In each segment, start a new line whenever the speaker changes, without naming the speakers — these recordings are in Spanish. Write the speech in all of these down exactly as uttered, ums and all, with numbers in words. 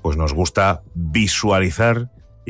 pues nos gusta visualizar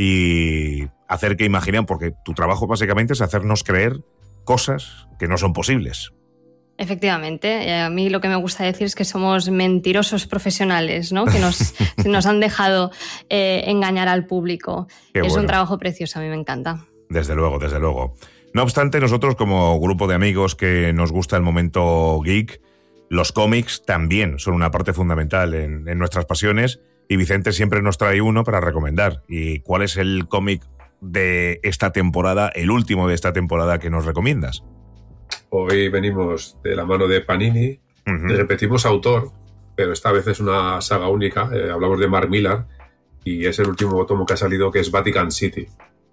y hacer que imaginen, porque tu trabajo básicamente es hacernos creer cosas que no son posibles.
Efectivamente, a mí lo que me gusta decir es que somos mentirosos profesionales, ¿no? Que nos, nos han dejado eh, engañar al público. Qué es bueno. Un trabajo precioso, a mí me encanta.
Desde luego, desde luego. No obstante, nosotros como grupo de amigos que nos gusta el momento geek, los cómics también son una parte fundamental en, en nuestras pasiones y Vicente siempre nos trae uno para recomendar. ¿Y cuál es el cómic de esta temporada, el último de esta temporada que nos recomiendas?
Hoy venimos de la mano de Panini, uh-huh. repetimos autor, pero esta vez es una saga única, eh, hablamos de Mark Millar, y es el último tomo que ha salido, que es Vatican City,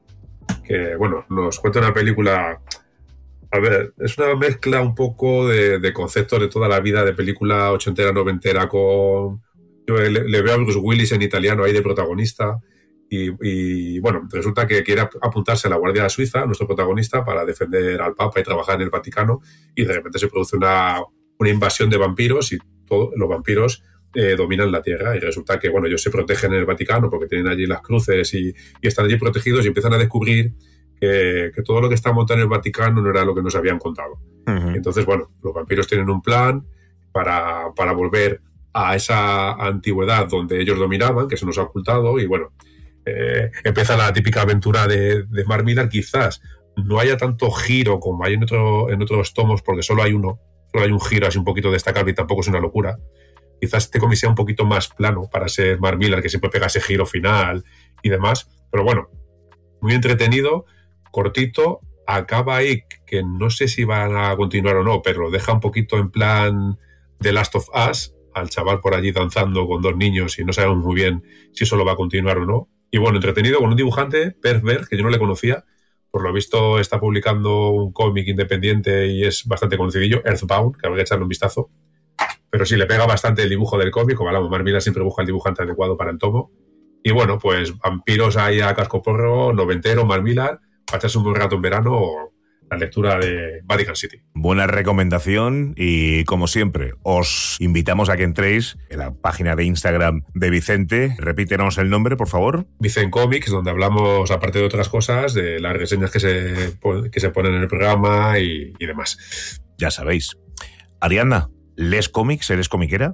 que, bueno, nos cuenta una película, a ver, es una mezcla un poco de, de conceptos de toda la vida, de película ochentera, noventera, con... Yo le, le veo a Bruce Willis en italiano ahí de protagonista, Y, y bueno, resulta que quiere apuntarse a la Guardia Suiza, nuestro protagonista, para defender al Papa y trabajar en el Vaticano, y de repente se produce una, una invasión de vampiros y todos los vampiros eh, dominan la Tierra, y resulta que, bueno, ellos se protegen en el Vaticano porque tienen allí las cruces y, y están allí protegidos, y empiezan a descubrir que, que todo lo que está montado en el Vaticano no era lo que nos habían contado. Uh-huh. Entonces, bueno, los vampiros tienen un plan para, para volver a esa antigüedad donde ellos dominaban, que se nos ha ocultado, y bueno, Eh, empieza la típica aventura de, de Mark Millar. Quizás no haya tanto giro como hay en, otro, en otros tomos, porque solo hay uno, solo hay un giro así un poquito destacable y tampoco es una locura. Quizás este cómic sea un poquito más plano para ser Mark Millar, que siempre pega ese giro final y demás, pero bueno, muy entretenido, cortito, acaba ahí, que no sé si van a continuar o no, pero lo deja un poquito en plan The Last of Us, al chaval por allí danzando con dos niños y no sabemos muy bien si eso lo va a continuar o no. Y bueno, entretenido, con un dibujante, Per Berg, que yo no le conocía. Por lo visto está publicando un cómic independiente y es bastante conocidillo, Earthbound, que habría que echarle un vistazo. Pero sí, le pega bastante el dibujo del cómic, como hablamos, Mark Millar siempre busca el dibujante adecuado para el tomo. Y bueno, pues vampiros ahí a cascoporro, noventero, Mark Millar, para echarse un buen rato en verano, o la lectura de Vatican City.
Buena recomendación y, como siempre, os invitamos a que entréis en la página de Instagram de Vicente. Repítenos el nombre, por favor.
Vicen Comics, donde hablamos, aparte de otras cosas, de las reseñas que se, que se ponen en el programa y, y demás.
Ya sabéis. Ariadna, ¿lees cómics? ¿Eres comiquera?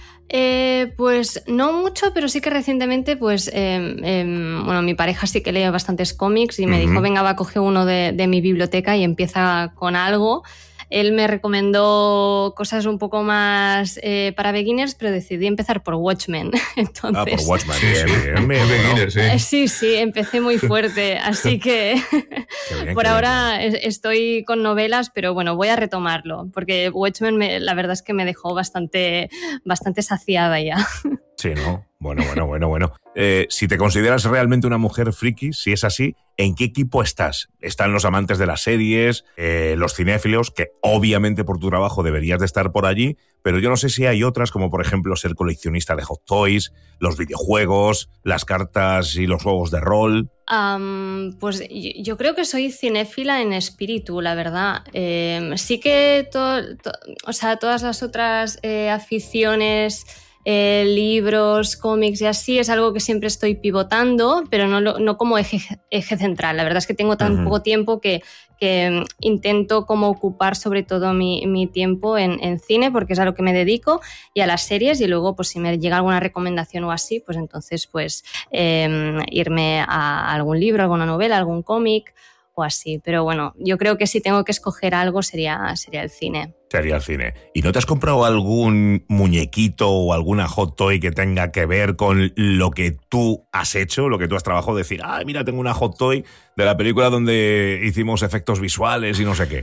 Eh, pues no mucho, pero sí que recientemente, pues, eh, eh, bueno, mi pareja sí que lee bastantes cómics y me uh-huh. dijo, venga, va, coge uno de, de mi biblioteca y empieza con algo. Él me recomendó cosas un poco más eh, para beginners, pero decidí empezar por Watchmen. Entonces,
ah, por Watchmen, bien, bien, bien,
beginners, sí.
Eh, sí, sí, empecé muy fuerte, así que bien, por ahora bien. Estoy con novelas, pero bueno, voy a retomarlo, porque Watchmen me, la verdad es que me dejó bastante, bastante saciada ya.
Sí, ¿no? Bueno, bueno, bueno, bueno. Eh, si te consideras realmente una mujer friki, si es así, ¿en qué equipo estás? ¿Están los amantes de las series, eh, los cinéfilos, que obviamente por tu trabajo deberías de estar por allí, pero yo no sé si hay otras, como por ejemplo ser coleccionista de hot toys, los videojuegos, las cartas y los juegos de rol?
Um, pues yo creo que soy cinéfila en espíritu, la verdad. Eh, sí que to, to, o sea, todas las otras eh, aficiones... Eh, libros, cómics y así, es algo que siempre estoy pivotando, pero no, no como eje, eje central. La verdad es que tengo tan uh-huh. poco tiempo que, que intento como ocupar sobre todo mi, mi tiempo en, en cine, porque es a lo que me dedico, y a las series, y luego pues si me llega alguna recomendación o así, pues entonces pues eh, irme a algún libro, alguna novela, algún cómic o así. Pero bueno, yo creo que si tengo que escoger algo sería, sería el cine.
Sería el cine. ¿Y no te has comprado algún muñequito o alguna hot toy que tenga que ver con lo que tú has hecho, lo que tú has trabajado? Decir, ah, mira, tengo una hot toy de la película donde hicimos efectos visuales y no sé qué.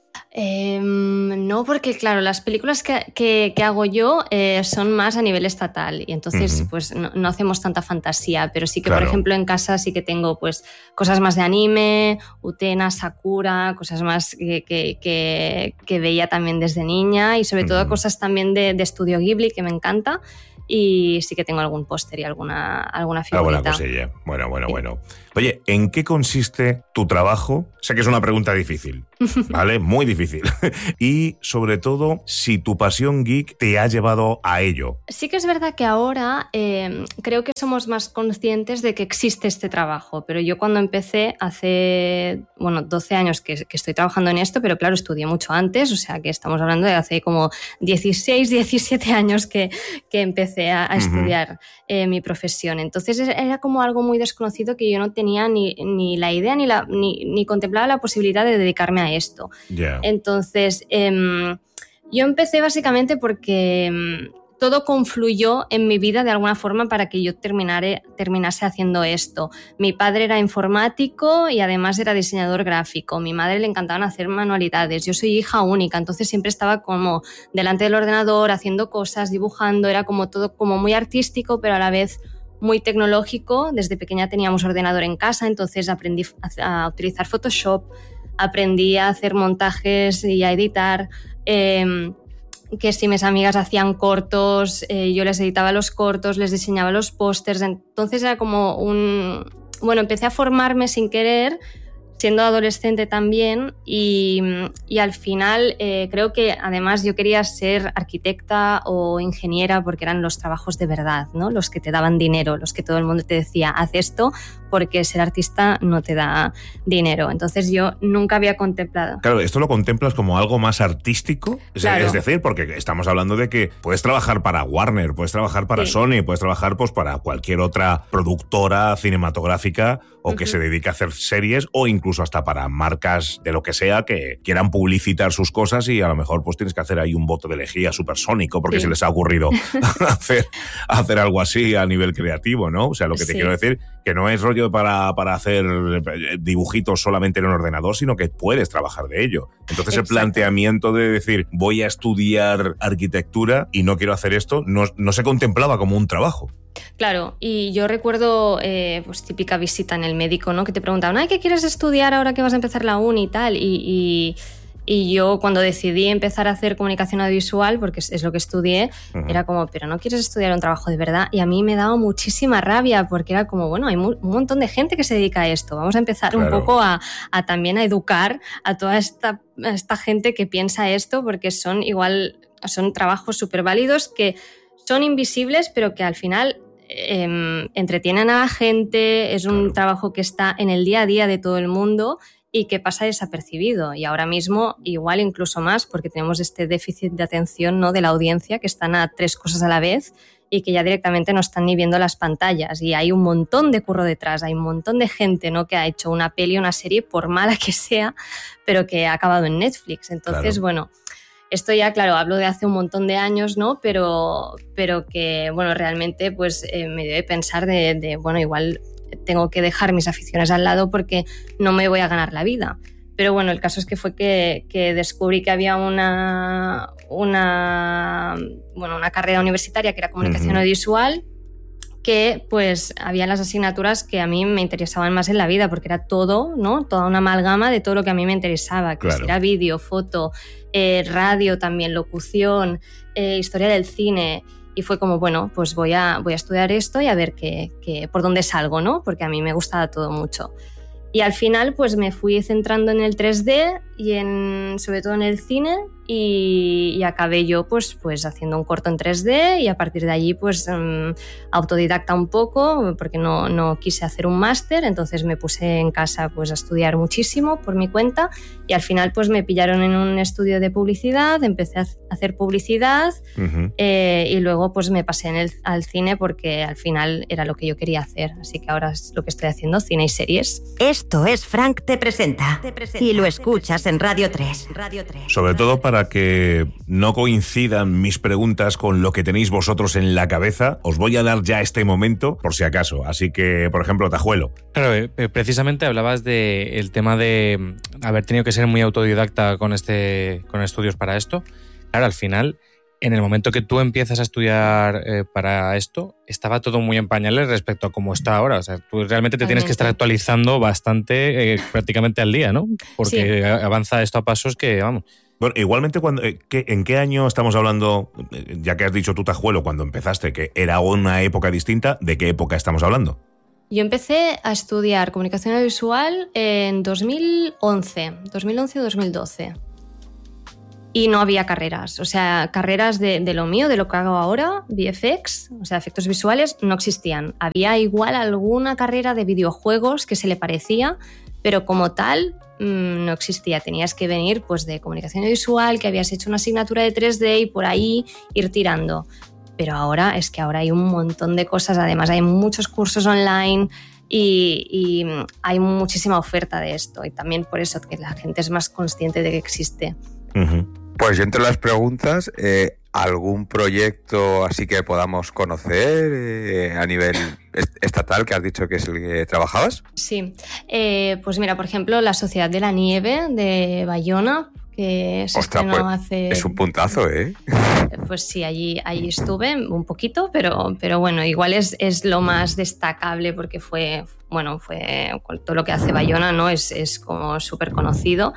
Eh, no, porque claro, las películas que, que, que hago yo eh, son más a nivel estatal y entonces uh-huh. pues no, no hacemos tanta fantasía, pero sí que claro. por ejemplo en casa sí que tengo pues cosas más de anime, Utena, Sakura, cosas más que, que, que, que veía también desde niña y sobre uh-huh. todo cosas también de, de Estudio Ghibli que me encanta. Y sí que tengo algún póster y alguna, alguna figurita.
Alguna cosilla. Bueno, bueno, sí. bueno. Oye, ¿en qué consiste tu trabajo? Sé que es una pregunta difícil, ¿Vale? Muy difícil. Y sobre todo, si tu pasión geek te ha llevado a ello.
Sí que es verdad que ahora eh, creo que somos más conscientes de que existe este trabajo, pero yo cuando empecé hace, bueno, doce años que, que estoy trabajando en esto, pero claro, estudié mucho antes, o sea que estamos hablando de hace como dieciséis, diecisiete años que, que empecé a, a estudiar uh-huh. eh, mi profesión. Entonces era como algo muy desconocido que yo no tenía ni, ni la idea ni, la, ni, ni contemplaba la posibilidad de dedicarme a esto.
Yeah.
Entonces, eh, yo empecé básicamente porque eh, todo confluyó en mi vida de alguna forma para que yo terminare, terminase haciendo esto. Mi padre era informático y además era diseñador gráfico. Mi madre le encantaban hacer manualidades. Yo soy hija única, entonces siempre estaba como delante del ordenador haciendo cosas, dibujando. Era como todo como muy artístico, pero a la vez muy tecnológico. Desde pequeña teníamos ordenador en casa, entonces aprendí a, a utilizar Photoshop. Aprendí a hacer montajes y a editar, eh, que si mis amigas hacían cortos, eh, yo les editaba los cortos, les diseñaba los pósters, entonces era como un... Bueno, empecé a formarme sin querer, siendo adolescente también, y, y al final eh, creo que además yo quería ser arquitecta o ingeniera porque eran los trabajos de verdad, ¿no? Los que te daban dinero, los que todo el mundo te decía, haz esto porque ser artista no te da dinero. Entonces yo nunca había contemplado.
Claro, esto lo contemplas como algo más artístico, claro. Es decir, porque estamos hablando de que puedes trabajar para Warner, puedes trabajar para sí. Sony, puedes trabajar pues para cualquier otra productora cinematográfica o uh-huh. que se dedique a hacer series o incluso hasta para marcas de lo que sea que quieran publicitar sus cosas y a lo mejor pues tienes que hacer ahí un voto de lejía supersónico porque sí. se les ha ocurrido hacer, hacer algo así a nivel creativo, ¿no? O sea, lo que te sí. quiero decir, que no es rollo para, para hacer dibujitos solamente en un ordenador, sino que puedes trabajar de ello. Entonces Exacto. El planteamiento de decir voy a estudiar arquitectura y no quiero hacer esto, no, no se contemplaba como un trabajo.
Claro, y yo recuerdo eh, pues típica visita en el médico, ¿no? Que te preguntaban, ay, ¿qué quieres estudiar ahora que vas a empezar la uni y tal? Y, y, y yo cuando decidí empezar a hacer comunicación audiovisual, porque es, es lo que estudié, uh-huh. era como, pero no quieres estudiar un trabajo de verdad. Y a mí me daba muchísima rabia porque era como, bueno, hay mu- un montón de gente que se dedica a esto. Vamos a empezar claro. un poco a, a también a educar a toda esta, a esta gente que piensa esto, porque son igual, son trabajos súper válidos que son invisibles, pero que al final eh, entretienen a la gente, es un claro. trabajo que está en el día a día de todo el mundo y que pasa desapercibido. Y ahora mismo igual incluso más, porque tenemos este déficit de atención, ¿no? de la audiencia, que están a tres cosas a la vez y que ya directamente no están ni viendo las pantallas. Y hay un montón de curro detrás, hay un montón de gente, ¿no? que ha hecho una peli, una serie, por mala que sea, pero que ha acabado en Netflix. Entonces, claro. bueno... Esto ya, claro, hablo de hace un montón de años, ¿no? Pero, pero que, bueno, realmente pues eh, me debe pensar de, de, bueno, igual tengo que dejar mis aficiones al lado porque no me voy a ganar la vida. Pero bueno, el caso es que fue que, que descubrí que había una, una, bueno, una carrera universitaria que era comunicación uh-huh. audiovisual, que pues había las asignaturas que a mí me interesaban más en la vida, porque era todo, ¿no? Toda una amalgama de todo lo que a mí me interesaba, que claro. era vídeo, foto, eh, radio también, locución, eh, historia del cine. Y fue como, bueno, pues voy a, voy a estudiar esto y a ver qué, qué, por dónde salgo, ¿no? Porque a mí me gustaba todo mucho. Y al final pues me fui centrando en el tres D y en, sobre todo en el cine, y, y acabé yo pues, pues haciendo un corto en tres D y a partir de allí pues um, autodidacta un poco porque no, no quise hacer un máster, entonces me puse en casa pues a estudiar muchísimo por mi cuenta y al final pues me pillaron en un estudio de publicidad, empecé a hacer publicidad uh-huh. eh, y luego pues me pasé en el, al cine porque al final era lo que yo quería hacer, así que ahora es lo que estoy haciendo, cine y series.
Esto es Frank Te Presenta, te presenta y lo escuchas en Radio tres. Radio tres.
Sobre todo para que no coincidan mis preguntas con lo que tenéis vosotros en la cabeza, os voy a dar ya este momento por si acaso. Así que, por ejemplo, Tajuelo.
Claro, eh, precisamente hablabas del tema de haber tenido que ser muy autodidacta con, este, con estudios para esto. Claro, al final, en el momento que tú empiezas a estudiar eh, para esto, estaba todo muy en pañales respecto a cómo está ahora. O sea, tú realmente te tienes que estar actualizando bastante, eh, prácticamente al día, ¿no? Porque sí. avanza esto a pasos que, vamos...
Bueno, igualmente, cuando, eh, ¿qué, ¿en qué año estamos hablando? Ya que has dicho tú, Tajuelo, cuando empezaste, que era una época distinta, ¿de qué época estamos hablando?
Yo empecé a estudiar comunicación audiovisual en dos mil once, dos mil once o dos mil doce. Y no había carreras, o sea, carreras de, de lo mío, de lo que hago ahora, V F X, o sea, efectos visuales, no existían. Había igual alguna carrera de videojuegos que se le parecía, pero como tal mmm, no existía. Tenías que venir pues, de comunicación audiovisual, que habías hecho una asignatura de tres D y por ahí ir tirando. Pero ahora es que ahora hay un montón de cosas, además hay muchos cursos online y, y hay muchísima oferta de esto. Y también por eso que la gente es más consciente de que existe.
Uh-huh.
Pues entre las preguntas, eh, ¿algún proyecto así que podamos conocer eh, a nivel estatal que has dicho que es el que trabajabas?
Sí, eh, pues mira, por ejemplo, la Sociedad de la Nieve de Bayona, que se
Ostras,
estrenó
pues,
hace...
es un puntazo, ¿eh?
Pues sí, allí, allí estuve un poquito, pero, pero bueno, igual es, es lo más destacable porque fue, bueno, fue todo lo que hace Bayona, ¿no? Es, es como súper conocido.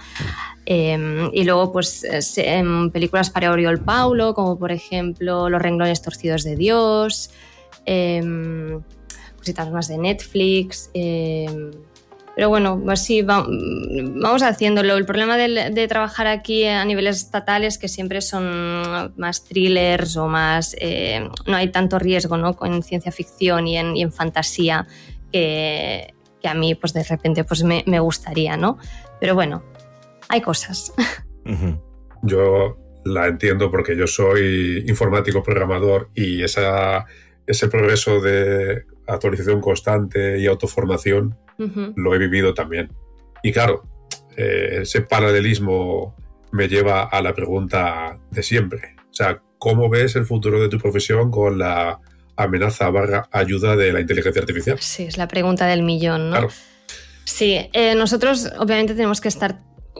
Eh, y luego, pues, en películas para Oriol Paulo, como por ejemplo Los renglones torcidos de Dios, eh, cositas más de Netflix... Eh, Pero bueno, pues sí, va, vamos haciéndolo. El problema de, de trabajar aquí a niveles estatales es que siempre son más thrillers o más... Eh, no hay tanto riesgo, ¿no? En ciencia ficción y en, y en fantasía que, que a mí pues de repente pues me, me gustaría, ¿no? Pero bueno, hay cosas.
Uh-huh.
Yo la entiendo porque yo soy informático programador y esa, ese progreso de actualización constante y autoformación uh-huh. lo he vivido también. Y claro, eh, ese paralelismo me lleva a la pregunta de siempre. O sea, ¿cómo ves el futuro de tu profesión con la amenaza barra ayuda de la inteligencia artificial?
Sí, es la pregunta del millón, ¿no?
Claro.
Sí, eh, nosotros obviamente tenemos que estar...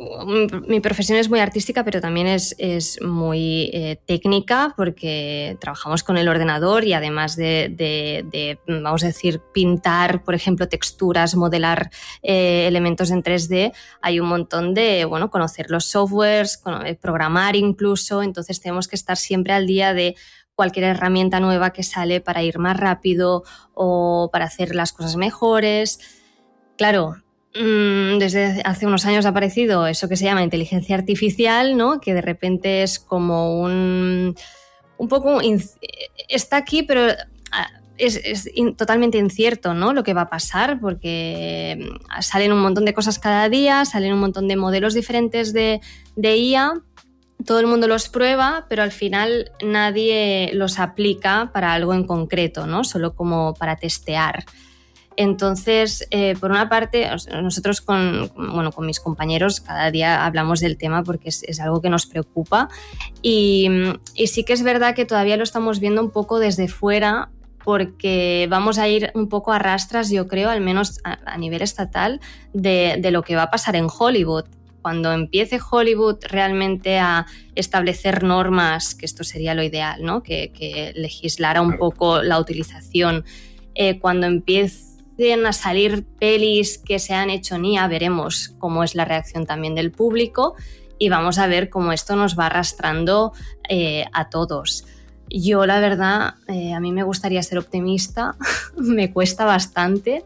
Mi profesión es muy artística, pero también es, es muy eh, técnica porque trabajamos con el ordenador y además de, de, de, vamos a decir, pintar, por ejemplo, texturas, modelar eh, elementos en tres D, hay un montón de, bueno, conocer los softwares, programar incluso, entonces tenemos que estar siempre al día de cualquier herramienta nueva que sale para ir más rápido o para hacer las cosas mejores. Claro, desde hace unos años ha aparecido eso que se llama inteligencia artificial, ¿no? Que de repente es como un, un poco... Está aquí, pero es, es in, totalmente incierto, ¿no? Lo que va a pasar, porque salen un montón de cosas cada día, salen un montón de modelos diferentes de, de I A, todo el mundo los prueba, pero al final nadie los aplica para algo en concreto, ¿no? Solo como para testear. Entonces, eh, por una parte, nosotros con, bueno, con mis compañeros cada día hablamos del tema porque es, es algo que nos preocupa y, y sí que es verdad que todavía lo estamos viendo un poco desde fuera porque vamos a ir un poco a rastras, yo creo, al menos a, a nivel estatal, de, de lo que va a pasar en Hollywood. Cuando empiece Hollywood realmente a establecer normas, que esto sería lo ideal, ¿no? Que, que legislara un poco la utilización, eh, cuando empiece a salir pelis que se han hecho en I A, veremos cómo es la reacción también del público y vamos a ver cómo esto nos va arrastrando eh, a todos. Yo, la verdad, eh, a mí me gustaría ser optimista, me cuesta bastante,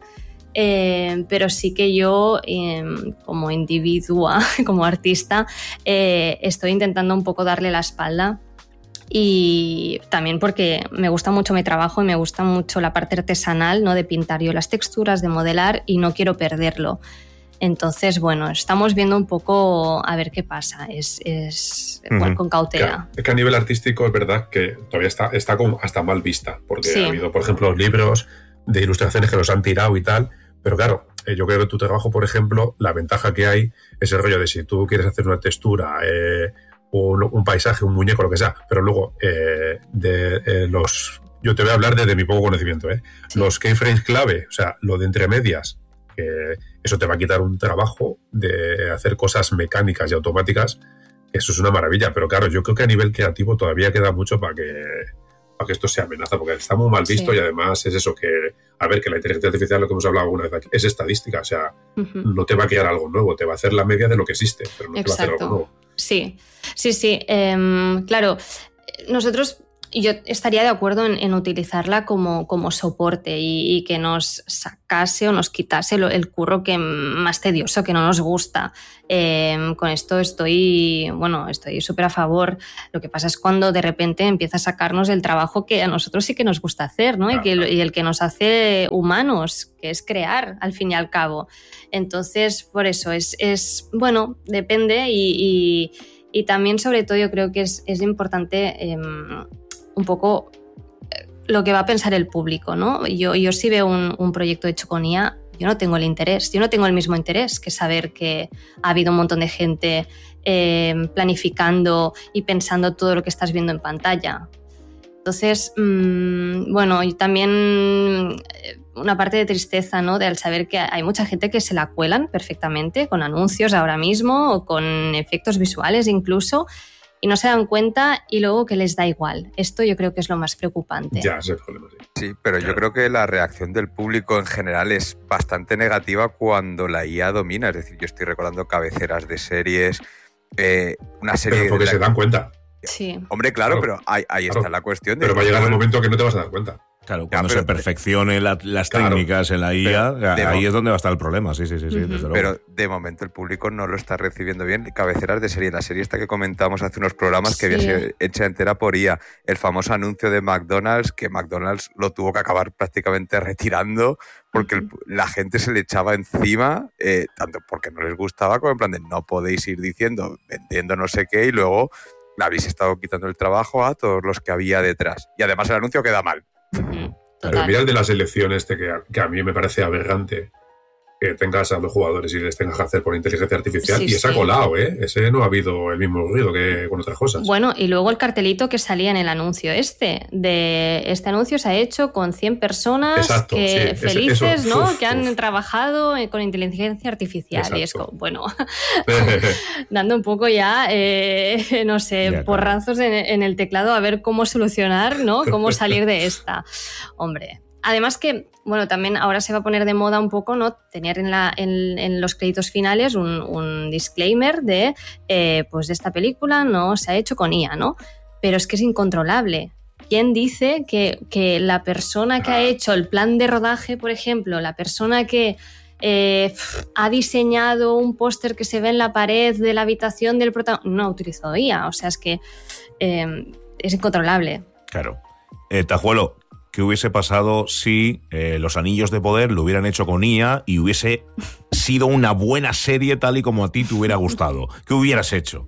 eh, pero sí que yo, eh, como individua, como artista, eh, estoy intentando un poco darle la espalda. Y también porque me gusta mucho mi trabajo y me gusta mucho la parte artesanal, ¿no? De pintar yo las texturas, de modelar y no quiero perderlo. Entonces, bueno, estamos viendo un poco a ver qué pasa. Es, es uh-huh. bueno, con cautela.
Es que a nivel artístico es verdad que todavía está, está como hasta mal vista, porque sí. ha habido, por ejemplo, libros de ilustraciones que los han tirado y tal, pero claro, yo creo que en tu trabajo, por ejemplo, la ventaja que hay es el rollo de si tú quieres hacer una textura... Eh, Un, un paisaje, un muñeco, lo que sea, pero luego eh, de eh, los... Yo te voy a hablar desde mi poco conocimiento, ¿eh? Sí. Los keyframes clave, o sea, lo de entre medias, que eso te va a quitar un trabajo de hacer cosas mecánicas y automáticas, eso es una maravilla, pero claro, yo creo que a nivel creativo todavía queda mucho para que, para que esto se amenaza, porque está muy mal visto sí. y además es eso que, a ver, que la inteligencia artificial, lo que hemos hablado alguna vez aquí, es estadística, o sea, uh-huh. no te va a crear algo nuevo, te va a hacer la media de lo que existe, pero no Exacto. te va a hacer algo nuevo.
Sí, sí, sí. Eh, claro, nosotros yo estaría de acuerdo en, en utilizarla como, como soporte y, y que nos sacase o nos quitase lo, el curro que más tedioso, que no nos gusta. Eh, con esto estoy, bueno, estoy súper a favor. Lo que pasa es cuando de repente empieza a sacarnos el trabajo que a nosotros sí que nos gusta hacer, ¿no? Y, que, y el que nos hace humanos, que es crear, al fin y al cabo. Entonces, por eso, es, es bueno, depende y, y, y también, sobre todo, yo creo que es, es importante eh, un poco lo que va a pensar el público, ¿no? Yo, yo sí veo un, un proyecto hecho con I A, yo no tengo el interés, yo no tengo el mismo interés que saber que ha habido un montón de gente eh, planificando y pensando todo lo que estás viendo en pantalla. Entonces, mmm, bueno, y también una parte de tristeza, ¿no? De al saber que hay mucha gente que se la cuelan perfectamente con anuncios ahora mismo o con efectos visuales incluso, y no se dan cuenta y luego que les da igual. Esto yo creo que es lo más preocupante.
Ya, ese problema, sí.
Sí, pero yo creo que la reacción del público en general es bastante negativa cuando la I A domina. Es decir, yo estoy recordando cabeceras de series, eh, una serie...
Pero porque
de la...
se dan cuenta.
Sí.
Hombre, claro,
claro
pero ahí, ahí
claro.
está la cuestión. De
pero va a llegar el momento que no te vas a dar cuenta.
Claro, cuando
ya, pero,
se perfeccione la, las
claro,
técnicas en la I A, ahí es donde va a estar el problema, sí, sí, sí, sí,
uh-huh.
desde luego.
Pero de momento el público no lo está recibiendo bien. Cabeceras de serie, la serie esta que comentamos hace unos programas que
sí.
había sido hecha entera por I A. El famoso anuncio de McDonald's, que McDonald's lo tuvo que acabar prácticamente retirando porque el, la gente se le echaba encima, eh, tanto porque no les gustaba como en plan de no podéis ir diciendo, vendiendo no sé qué, y luego le habéis estado quitando el trabajo a todos los que había detrás. Y además el anuncio queda mal.
Uh-huh.
Pero mira el de la selección este que a, que a mí me parece aberrante, que tengas a dos jugadores y les tengas que hacer por inteligencia artificial, sí, y ese sí. ha colado, ¿eh? Ese no ha habido el mismo ruido que con otras cosas.
Bueno, y luego el cartelito que salía en el anuncio este, de este anuncio se ha hecho con cien personas
Exacto,
que,
sí,
felices,
eso,
¿no?
uf,
que han
uf.
trabajado con inteligencia artificial.
Exacto.
Y es como, bueno, dando un poco ya, eh, no sé, ya, porrazos claro. en, en el teclado a ver cómo solucionar, ¿no? Cómo salir de esta. Hombre... Además que, bueno, también ahora se va a poner de moda un poco, ¿no? Tener en, la, en, en los créditos finales un, un disclaimer de, eh, pues esta película no se ha hecho con I A, ¿no? Pero es que es incontrolable. ¿Quién dice que, que la persona que ha hecho el plan de rodaje, por ejemplo, la persona que eh, ha diseñado un póster que se ve en la pared de la habitación del protagonista, no ha utilizado I A? O sea, es que eh, es incontrolable.
Claro. Eh, Tajuelo, ¿qué hubiese pasado si eh, Los Anillos de Poder lo hubieran hecho con I A y hubiese sido una buena serie tal y como a ti te hubiera gustado? ¿Qué hubieras hecho?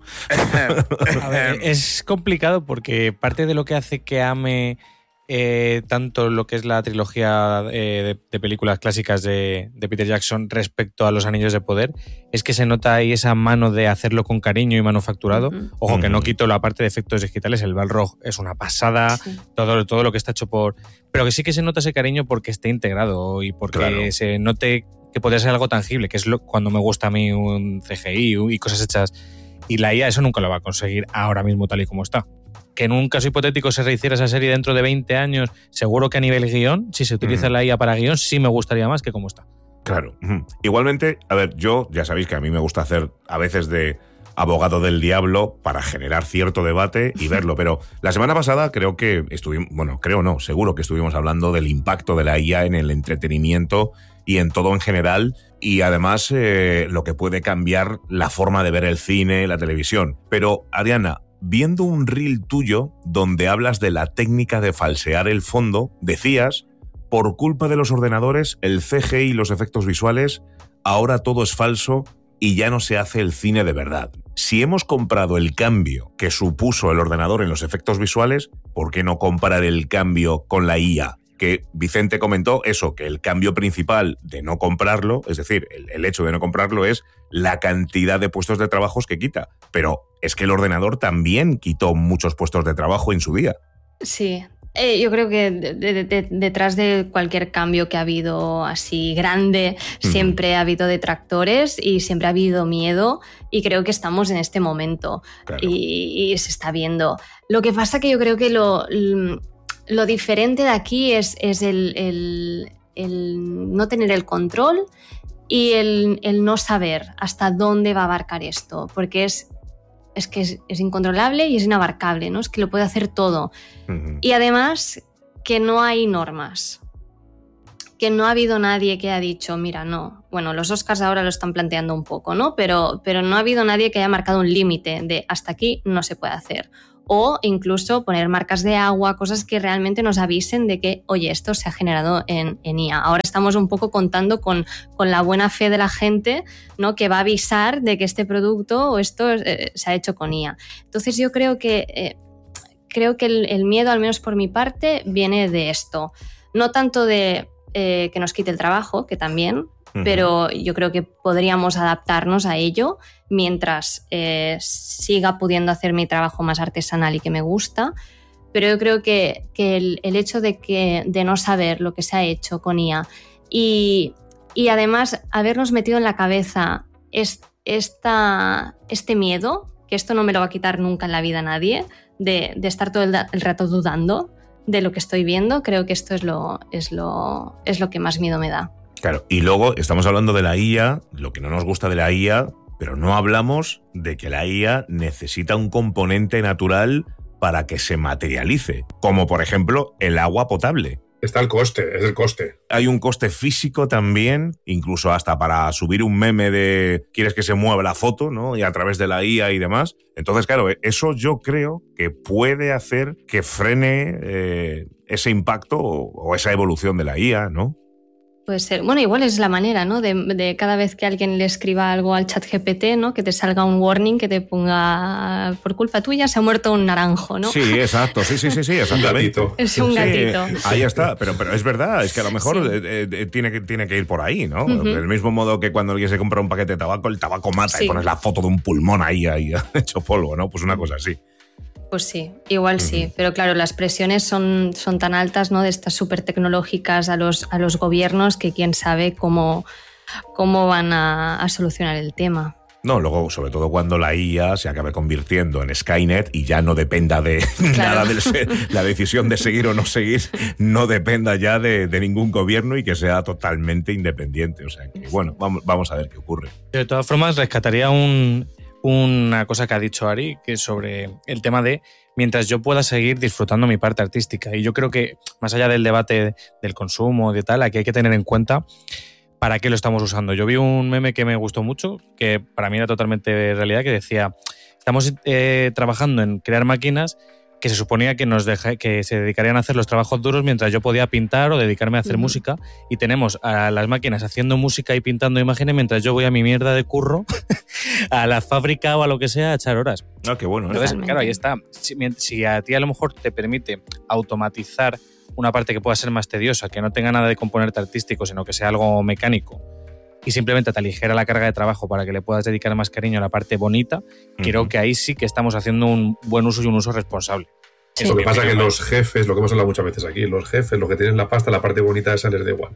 A ver, es complicado porque parte de lo que hace que ame eh, tanto lo que es la trilogía eh, de, de películas clásicas de, de Peter Jackson respecto a Los Anillos de Poder es que se nota ahí esa mano de hacerlo con cariño y manufacturado. Uh-huh. Ojo, que no quito la parte de efectos digitales, el Balrog es una pasada, sí. todo, todo lo que está hecho por... Pero que sí que se nota ese cariño porque esté integrado y porque claro. se note que podría ser algo tangible, que es lo, cuando me gusta a mí un C G I y cosas hechas. Y la I A eso nunca lo va a conseguir ahora mismo tal y como está. Que en un caso hipotético se rehiciera esa serie dentro de veinte años, seguro que a nivel guión, si se utiliza mm. la I A para guión, sí me gustaría más que como está.
Claro. Igualmente, a ver, yo ya sabéis que a mí me gusta hacer a veces de abogado del diablo para generar cierto debate y verlo, pero la semana pasada creo que estuvimos, bueno, creo no, seguro que estuvimos hablando del impacto de la I A en el entretenimiento y en todo en general, y además eh, lo que puede cambiar la forma de ver el cine, la televisión. Pero, Ariana, viendo un reel tuyo donde hablas de la técnica de falsear el fondo, decías, por culpa de los ordenadores, el C G I y los efectos visuales, ahora todo es falso y ya no se hace el cine de verdad. Si hemos comprado el cambio que supuso el ordenador en los efectos visuales, ¿por qué no comparar el cambio con la I A? Que Vicente comentó eso, que el cambio principal de no comprarlo, es decir, el, el hecho de no comprarlo es la cantidad de puestos de trabajo que quita. Pero es que el ordenador también quitó muchos puestos de trabajo en su día.
Sí, eh, yo creo que de, de, de, detrás de cualquier cambio que ha habido así grande, uh-huh. siempre ha habido detractores y siempre ha habido miedo, y creo que estamos en este momento claro. y, y se está viendo. Lo que pasa que yo creo que lo... Lo diferente de aquí es, es el, el, el no tener el control y el, el no saber hasta dónde va a abarcar esto, porque es es que es, es incontrolable y es inabarcable, ¿no? Es que lo puede hacer todo. Uh-huh. Y además que no hay normas. Que no ha habido nadie que haya dicho, mira, no. Bueno, los Oscars ahora lo están planteando un poco, ¿no? Pero, pero no ha habido nadie que haya marcado un límite de hasta aquí no se puede hacer. O incluso poner marcas de agua, cosas que realmente nos avisen de que, oye, esto se ha generado en, en I A. Ahora estamos un poco contando con, con la buena fe de la gente, ¿no? Que va a avisar de que este producto o esto eh, se ha hecho con I A. Entonces yo creo que, eh, creo que el, el miedo, al menos por mi parte, viene de esto. No tanto de eh, que nos quite el trabajo, que también, uh-huh. pero yo creo que podríamos adaptarnos a ello mientras eh, siga pudiendo hacer mi trabajo más artesanal y que me gusta. Pero yo creo que, que el, el hecho de, que, de no saber lo que se ha hecho con I A y, y además habernos metido en la cabeza es, esta, este miedo, que esto no me lo va a quitar nunca en la vida nadie, de, de estar todo el, el rato dudando de lo que estoy viendo, creo que esto es lo, es lo, es lo que más miedo me da.
Claro, y luego estamos hablando de la I A, lo que no nos gusta de la I A, pero no hablamos de que la I A necesita un componente natural para que se materialice, como por ejemplo el agua potable.
Está el coste, es el coste.
Hay un coste físico también, incluso hasta para subir un meme de quieres que se mueva la foto, ¿no? Y a través de la I A y demás. Entonces, claro, eso yo creo que puede hacer que frene eh, ese impacto o, o esa evolución de la I A, ¿no?
Puede ser. Bueno, igual es la manera, ¿no? De, de cada vez que alguien le escriba algo al chat G P T, ¿no? Que te salga un warning que te ponga por culpa tuya se ha muerto un naranjo, ¿no?
Sí, exacto. Sí, sí, sí, sí, exactamente.
Un gatito.
Es un gatito.
Sí, ahí está. Pero, pero es verdad, es que a lo mejor sí. eh, eh, tiene, que, tiene que ir por ahí, ¿no? Uh-huh. Del mismo modo que cuando alguien se compra un paquete de tabaco, el tabaco mata sí. y pones la foto de un pulmón ahí, ahí hecho polvo, ¿no? Pues una cosa así.
Pues sí, igual sí, uh-huh. pero claro, las presiones son, son tan altas, ¿no? De estas súper tecnológicas a los, a los gobiernos que quién sabe cómo, cómo van a, a solucionar el tema.
No, luego, sobre todo cuando la I A se acabe convirtiendo en Skynet y ya no dependa de claro. nada de la decisión de seguir o no seguir, no dependa ya de, de ningún gobierno y que sea totalmente independiente. O sea que, bueno, vamos, vamos a ver qué ocurre.
De todas formas, rescataría un... una cosa que ha dicho Ari, que es sobre el tema de mientras yo pueda seguir disfrutando mi parte artística. Y yo creo que, más allá del debate del consumo, de tal, aquí hay que tener en cuenta para qué lo estamos usando. Yo vi un meme que me gustó mucho, que para mí era totalmente realidad, que decía, estamos eh, trabajando en crear máquinas que se suponía que nos deja, que se dedicarían a hacer los trabajos duros mientras yo podía pintar o dedicarme a hacer uh-huh. música, y tenemos a las máquinas haciendo música y pintando imágenes mientras yo voy a mi mierda de curro a la fábrica o a lo que sea a echar horas.
Ah, qué bueno.
Entonces, claro, ahí está. Si, si a ti a lo mejor te permite automatizar una parte que pueda ser más tediosa, que no tenga nada de componente artístico, sino que sea algo mecánico, y simplemente te aligera la carga de trabajo para que le puedas dedicar más cariño a la parte bonita, uh-huh. creo que ahí sí que estamos haciendo un buen uso y un uso responsable.
Sí. Lo que pasa es que los jefes, lo que hemos hablado muchas veces aquí, los jefes, los que tienen la pasta, la parte bonita esa les da igual.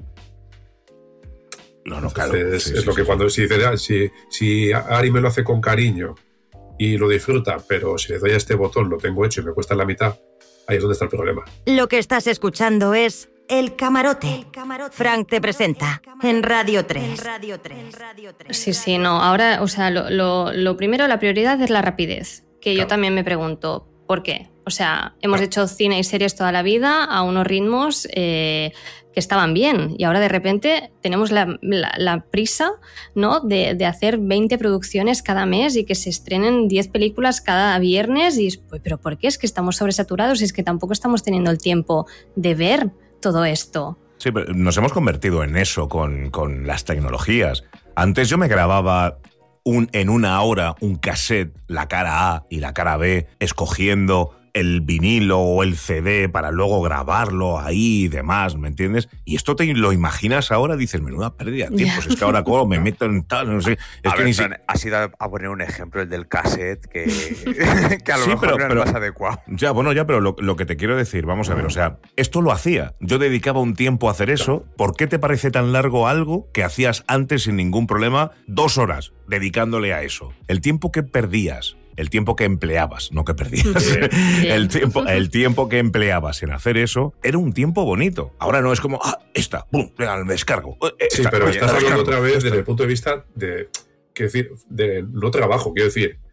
No, no, claro.
Entonces,
sí,
es
sí,
lo que
sí.
cuando si, si, si Ari me lo hace con cariño y lo disfruta, pero si le doy a este botón, lo tengo hecho y me cuesta la mitad, ahí es donde está el problema.
Lo que estás escuchando es El Camarote. Frank te presenta en Radio tres.
Sí, sí, no. Ahora, o sea, lo, lo, lo primero, la prioridad es la rapidez. Que claro. Yo también me pregunto, ¿por qué? O sea, hemos claro. hecho cine y series toda la vida a unos ritmos eh, que estaban bien, y ahora de repente tenemos la, la, la prisa, ¿no? de, de hacer veinte producciones cada mes y que se estrenen diez películas cada viernes. Y ¿pero por qué? Es que estamos sobresaturados y es que tampoco estamos teniendo el tiempo de ver todo esto.
Sí, pero nos hemos convertido en eso con, con las tecnologías. Antes yo me grababa un, en una hora un cassette, la cara A y la cara B, escogiendo el vinilo o el C D para luego grabarlo ahí y demás, ¿me entiendes? Y esto te lo imaginas ahora, dices, menuda pérdida de tiempo, es que ahora como me meto en tal, no sé. Es
a
que
ver,
ni
Fran,
si...
has ido a poner un ejemplo, el del cassette, que, que a lo
sí,
mejor
pero,
no es
pero,
más adecuado.
Ya, bueno, ya, pero lo, lo que te quiero decir, vamos a ver, o sea, esto lo hacía. Yo dedicaba un tiempo a hacer eso. ¿Por qué te parece tan largo algo que hacías antes sin ningún problema dos horas dedicándole a eso? El tiempo que perdías, el tiempo que empleabas, no que perdías,
Bien.
el tiempo, el tiempo que empleabas en hacer eso era un tiempo bonito. Ahora no es como, ah, esta, pum, al descargo. Esta,
sí, pero
oye,
estás
descargo,
hablando otra vez
esta.
desde el punto de vista de, quiero decir, de no trabajo, quiero decir,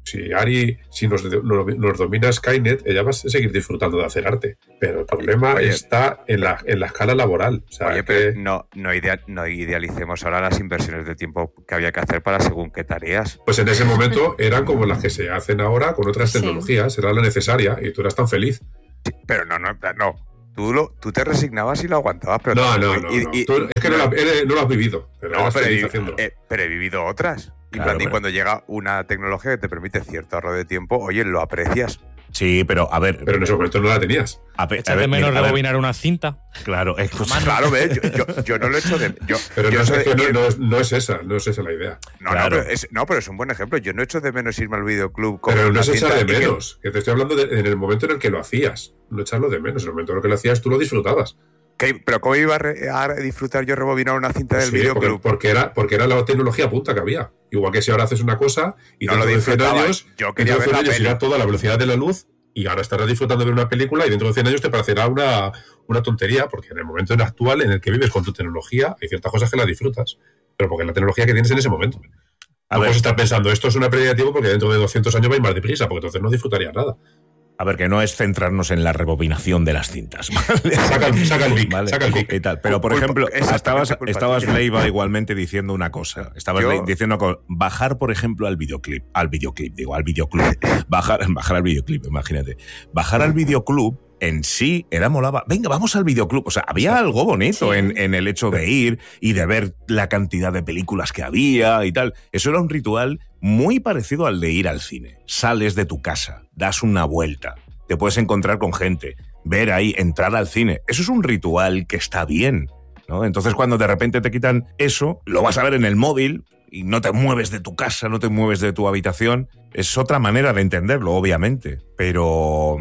Si Ari, si nos, nos domina Skynet, ella va a seguir disfrutando de hacer arte. Pero el problema oye, está en la, en la escala laboral. O sea,
oye,
que...
pero no, no, idea, no idealicemos ahora las inversiones de tiempo que había que hacer para según qué tareas.
Pues en ese momento eran como las que se hacen ahora con otras sí. tecnologías. Era la necesaria y tú eras tan feliz.
Sí, pero no, no, no. Tú, lo, tú te resignabas y lo aguantabas. Pero
no, no, no.
Y,
no.
Y,
tú, es que no, no, lo, no lo has vivido. Pero,
no, pero, he, eh, pero he vivido otras. Y, claro, y cuando llega una tecnología que te permite cierto ahorro de tiempo, oye, lo aprecias.
Sí, pero a ver...
Pero en ese momento no la tenías.
A, pe, a ver, de menos mira, rebobinar una cinta.
Claro, es
pues, claro, ¿ves? Yo, yo, yo no lo he hecho de... Yo,
pero
yo
no,
soy,
es que no, no, es, no es esa, no es esa la idea.
No, claro. no, pero es, no, pero es un buen ejemplo. Yo no he hecho de menos irme al videoclub con
pero no
una
es esa
cinta
de menos. Que... que te estoy hablando de, en el momento en el que lo hacías. No echarlo de menos. En el momento en el que lo hacías, tú lo disfrutabas.
¿Qué? ¿Pero cómo iba a, re, a disfrutar yo rebobinar una cinta del sí, videoclub?
Porque, porque, era, porque era la tecnología punta que había. Igual que si ahora haces una cosa y
no
dentro
lo
de cien años,
yo quería ver
cien
la
años
peli.
irá toda la velocidad de la luz y ahora estarás disfrutando de una película y dentro de cien años te parecerá una, una tontería, porque en el momento actual en el que vives con tu tecnología hay ciertas cosas que las disfrutas, pero porque es la tecnología que tienes en ese momento. A no puedes estar pensando, esto es una pérdida de tiempo porque dentro de doscientos años va a ir más deprisa, porque entonces no disfrutarías nada.
A ver, que no es centrarnos en la rebobinación de las cintas. ¿Vale?
Saca el, saca el Vic, ¿vale? Saca el Vic.
Y tal. Pero, por ejemplo, estabas, estabas Leiva igualmente diciendo una cosa. Estabas ¿Yo? diciendo bajar, por ejemplo, al videoclip. Al videoclip, digo, al videoclub. bajar, bajar al videoclip, imagínate. Bajar al videoclub en sí era molaba. Venga, vamos al videoclub. O sea, había algo bonito sí. en, en el hecho de ir y de ver la cantidad de películas que había y tal. Eso era un ritual muy parecido al de ir al cine. Sales de tu casa, das una vuelta, te puedes encontrar con gente, ver ahí, entrar al cine. Eso es un ritual que está bien, ¿no? Entonces, cuando de repente te quitan eso, lo vas a ver en el móvil y no te mueves de tu casa, no te mueves de tu habitación. Es otra manera de entenderlo, obviamente, pero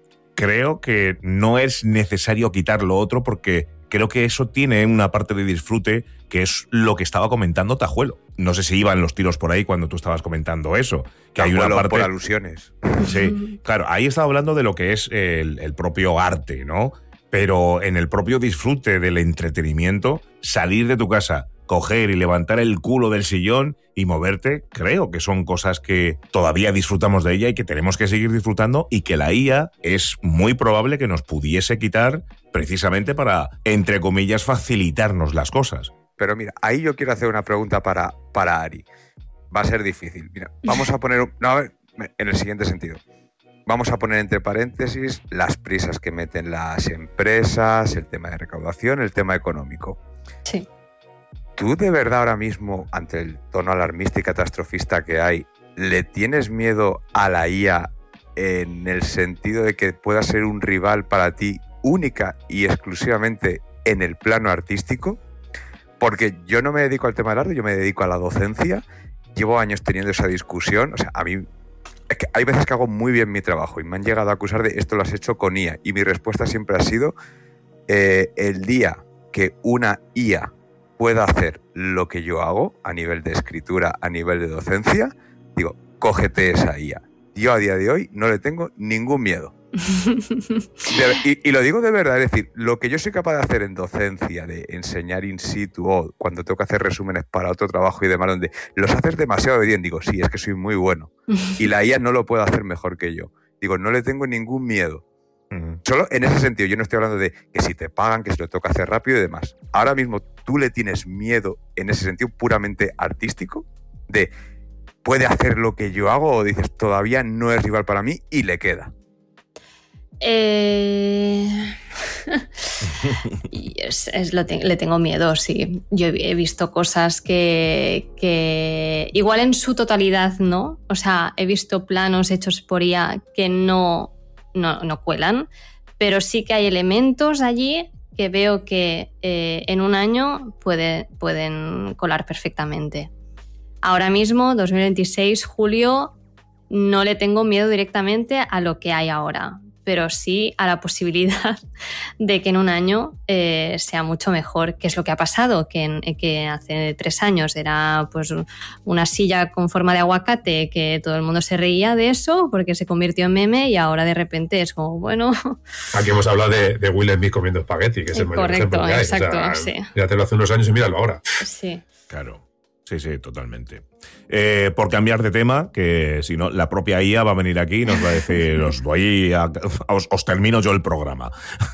creo que no es necesario quitar lo otro porque creo que eso tiene una parte de disfrute que es lo que estaba comentando Tajuelo. No sé si iban los tiros por ahí cuando tú estabas comentando eso. Que
Tajuelo
hay una parte
por alusiones.
Sí, claro, ahí estaba hablando de lo que es el, el propio arte, ¿no? Pero en el propio disfrute del entretenimiento, salir de tu casa, coger y levantar el culo del sillón y moverte, creo que son cosas que todavía disfrutamos de ella y que tenemos que seguir disfrutando y que la I A es muy probable que nos pudiese quitar precisamente para, entre comillas, facilitarnos las cosas.
Pero mira, ahí yo quiero hacer una pregunta para, para Ari. Va a ser difícil. Mira, vamos a poner... No, a ver, en el siguiente sentido. Vamos a poner entre paréntesis las prisas que meten las empresas, el tema de recaudación, el tema económico.
Sí.
¿Tú de verdad ahora mismo, ante el tono alarmista y catastrofista que hay, le tienes miedo a la I A en el sentido de que pueda ser un rival para ti única y exclusivamente en el plano artístico? Porque yo no me dedico al tema del arte, yo me dedico a la docencia. Llevo años teniendo esa discusión. O sea, a mí es que hay veces que hago muy bien mi trabajo y me han llegado a acusar de esto lo has hecho con I A. Y mi respuesta siempre ha sido eh, el día que una I A pueda hacer lo que yo hago a nivel de escritura, a nivel de docencia, digo, cógete esa I A. Yo a día de hoy no le tengo ningún miedo. De, y, y lo digo de verdad, es decir, lo que yo soy capaz de hacer en docencia, de enseñar in situ o cuando tengo que hacer resúmenes para otro trabajo y demás, donde los haces demasiado bien, digo, sí, es que soy muy bueno. Y la I A no lo puede hacer mejor que yo. Digo, no le tengo ningún miedo. Uh-huh. Solo en ese sentido, yo no estoy hablando de que si te pagan, que si lo toca hacer rápido y demás. Ahora mismo, ¿tú le tienes miedo en ese sentido puramente artístico? De, ¿puede hacer lo que yo hago? O dices, todavía no es rival para mí y le queda.
Eh... es, es lo te- le tengo miedo, sí. Yo he, he visto cosas que, que igual en su totalidad no. O sea, he visto planos hechos por I A que no, no, no cuelan, pero sí que hay elementos allí que veo que eh, en un año puede, pueden colar perfectamente. Ahora mismo, dos mil veintiséis, julio, no le tengo miedo directamente a lo que hay ahora, pero sí a la posibilidad de que en un año eh, sea mucho mejor, que es lo que ha pasado, que, en, que hace tres años era pues una silla con forma de aguacate que todo el mundo se reía de eso porque se convirtió en meme y ahora de repente es como, bueno...
Aquí hemos hablado de, de Will Smith comiendo espagueti, que es el mayor
Correcto,
ejemplo que hay.
Exacto,
o sea,
sí.
Ya te lo hace unos años y míralo ahora.
Sí.
Claro. Sí, sí, totalmente. Eh, por cambiar de tema, que si no, la propia I A va a venir aquí y nos va a decir, os voy a, os, os termino yo el programa.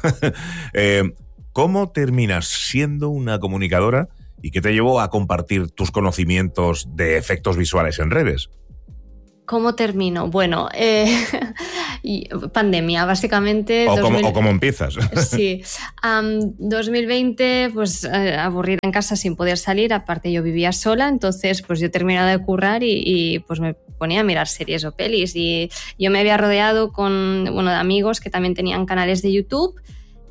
eh, ¿Cómo terminas siendo una comunicadora y qué te llevó a compartir tus conocimientos de efectos visuales en redes?
¿Cómo termino? Bueno, eh, pandemia, básicamente.
O,
dos mil...
cómo, o cómo empiezas.
Sí. Um, dos mil veinte, pues eh, aburrida en casa sin poder salir. Aparte yo vivía sola, entonces pues yo he terminado de currar y, y pues me ponía a mirar series o pelis. Y yo me había rodeado con, bueno, de amigos que también tenían canales de YouTube.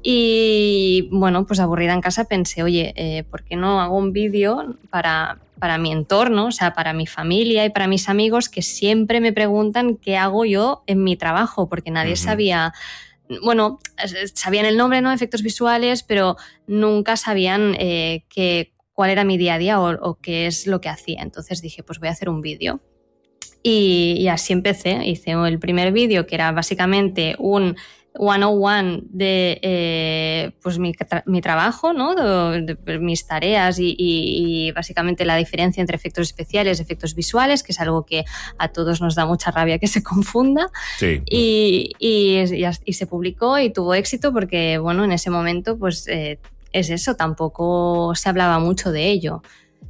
Y bueno, pues aburrida en casa pensé, oye, eh, ¿por qué no hago un vídeo para... para mi entorno, o sea, para mi familia y para mis amigos que siempre me preguntan qué hago yo en mi trabajo, porque nadie uh-huh. sabía, bueno, sabían el nombre, ¿no? Efectos visuales, pero nunca sabían eh, qué, cuál era mi día a día o, o qué es lo que hacía. Entonces dije, pues voy a hacer un vídeo. Y, y así empecé. Hice el primer vídeo que era básicamente un ciento uno de eh, pues mi, tra- mi trabajo, ¿no? de, de mis tareas y, y, y básicamente la diferencia entre efectos especiales y efectos visuales, que es algo que a todos nos da mucha rabia que se confunda.
Sí.
Y, y, y, y se publicó y tuvo éxito porque, bueno, en ese momento pues eh, es eso, tampoco se hablaba mucho de ello.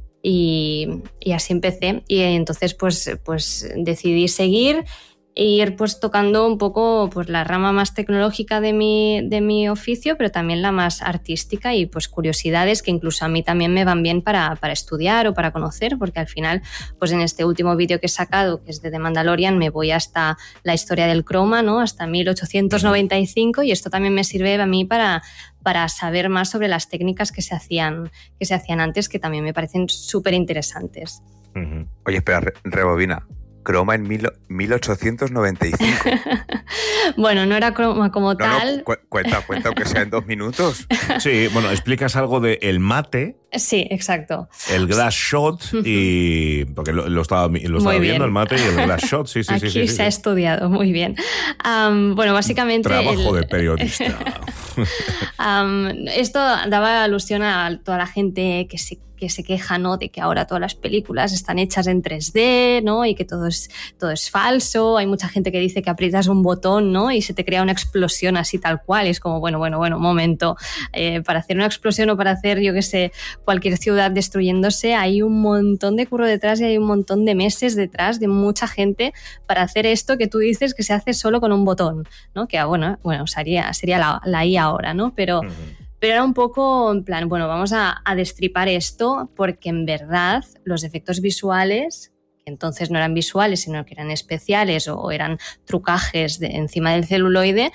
Y, y así empecé. Y entonces pues, pues decidí seguir e ir pues tocando un poco pues la rama más tecnológica de mi, de mi oficio, pero también la más artística y pues curiosidades que incluso a mí también me van bien para, para estudiar o para conocer, porque al final pues en este último vídeo que he sacado, que es de The Mandalorian, me voy hasta la historia del croma, ¿no? Hasta mil ochocientos noventa y cinco, y esto también me sirve a mí para, para saber más sobre las técnicas que se hacían, que se hacían antes, que también me parecen súper interesantes.
Uh-huh. Oye, espera, re- rebobina. Croma en mil, mil ochocientos noventa y cinco.
Bueno, no era croma como
no,
tal.
No, cu- cuenta, cuenta, aunque sea en dos minutos.
Sí, bueno, explicas algo de el mate.
Sí, exacto.
El glass shot y... Porque lo, lo estaba, lo estaba viendo, el mate y el glass shot. Sí, sí,
Aquí
sí, sí,
se
sí,
ha
sí.
estudiado, muy bien. Um, bueno, básicamente...
Trabajo
el...
de periodista.
um, esto daba alusión a toda la gente que se que se queja, ¿no? De que ahora todas las películas están hechas en tres D, ¿no? Y que todo es, todo es falso. Hay mucha gente que dice que aprietas un botón, ¿no? Y se te crea una explosión así tal cual. Y es como, bueno, bueno, bueno, un momento. Eh, para hacer una explosión o para hacer, yo qué sé, cualquier ciudad destruyéndose, hay un montón de curro detrás y hay un montón de meses detrás de mucha gente para hacer esto que tú dices que se hace solo con un botón, ¿no? Que, bueno, bueno sería, sería la, la I A ahora, ¿no? Pero... Uh-huh. Pero era un poco en plan, bueno, vamos a, a destripar esto porque en verdad los efectos visuales, que entonces no eran visuales, sino que eran especiales o eran trucajes de, encima del celuloide,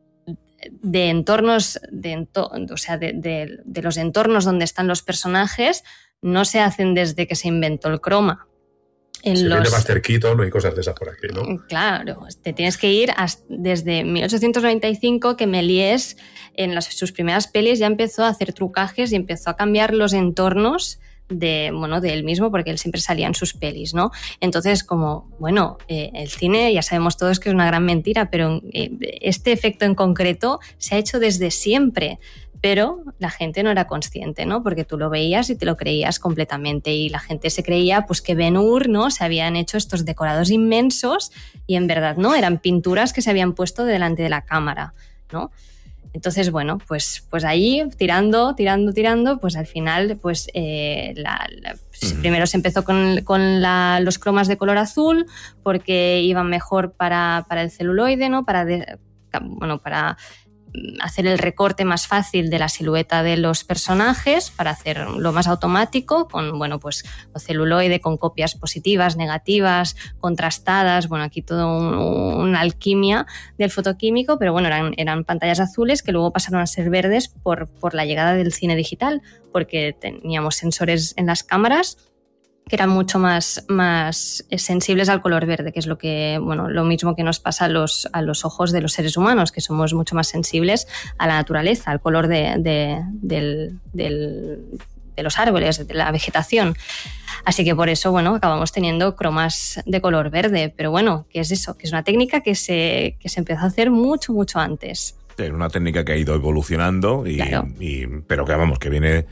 de entornos, de ento, o sea, de, de, de los entornos donde están los personajes, no se hacen desde que se inventó el croma.
En se los... viene Buster Keaton, no hay cosas de esas por aquí, ¿no?
Claro, te tienes que ir hasta, desde mil ochocientos noventa y cinco, que Méliès en las, sus primeras pelis ya empezó a hacer trucajes y empezó a cambiar los entornos de, bueno, de él mismo, porque él siempre salía en sus pelis, ¿no? Entonces, como, bueno, eh, el cine ya sabemos todos que es una gran mentira, pero eh, este efecto en concreto se ha hecho desde siempre. Pero la gente no era consciente, ¿no? Porque tú lo veías y te lo creías completamente y la gente se creía pues que Ben-Hur, ¿no? Se habían hecho estos decorados inmensos y en verdad no, eran pinturas que se habían puesto delante de la cámara, ¿no? Entonces, bueno, pues, pues ahí tirando, tirando, tirando, pues al final, pues eh, la, la, uh-huh. primero se empezó con, con la, los cromas de color azul porque iban mejor para, para el celuloide, ¿no? Para, de, bueno, para hacer el recorte más fácil de la silueta de los personajes, para hacerlo más automático, con, bueno, pues celuloide, con copias positivas, negativas, contrastadas, bueno, aquí todo un, una alquimia del fotoquímico, pero bueno, eran, eran pantallas azules que luego pasaron a ser verdes por, por la llegada del cine digital, porque teníamos sensores en las cámaras que eran mucho más, más sensibles al color verde, que es lo que, bueno, lo mismo que nos pasa a los, a los ojos de los seres humanos, que somos mucho más sensibles a la naturaleza, al color de, de, del, del, de los árboles, de la vegetación. Así que por eso, bueno, acabamos teniendo cromas de color verde. Pero bueno, ¿qué es eso? Que es una técnica que se, que se empezó a hacer mucho, mucho antes.
Es una técnica que ha ido evolucionando, y,
claro.
y, pero que vamos, que viene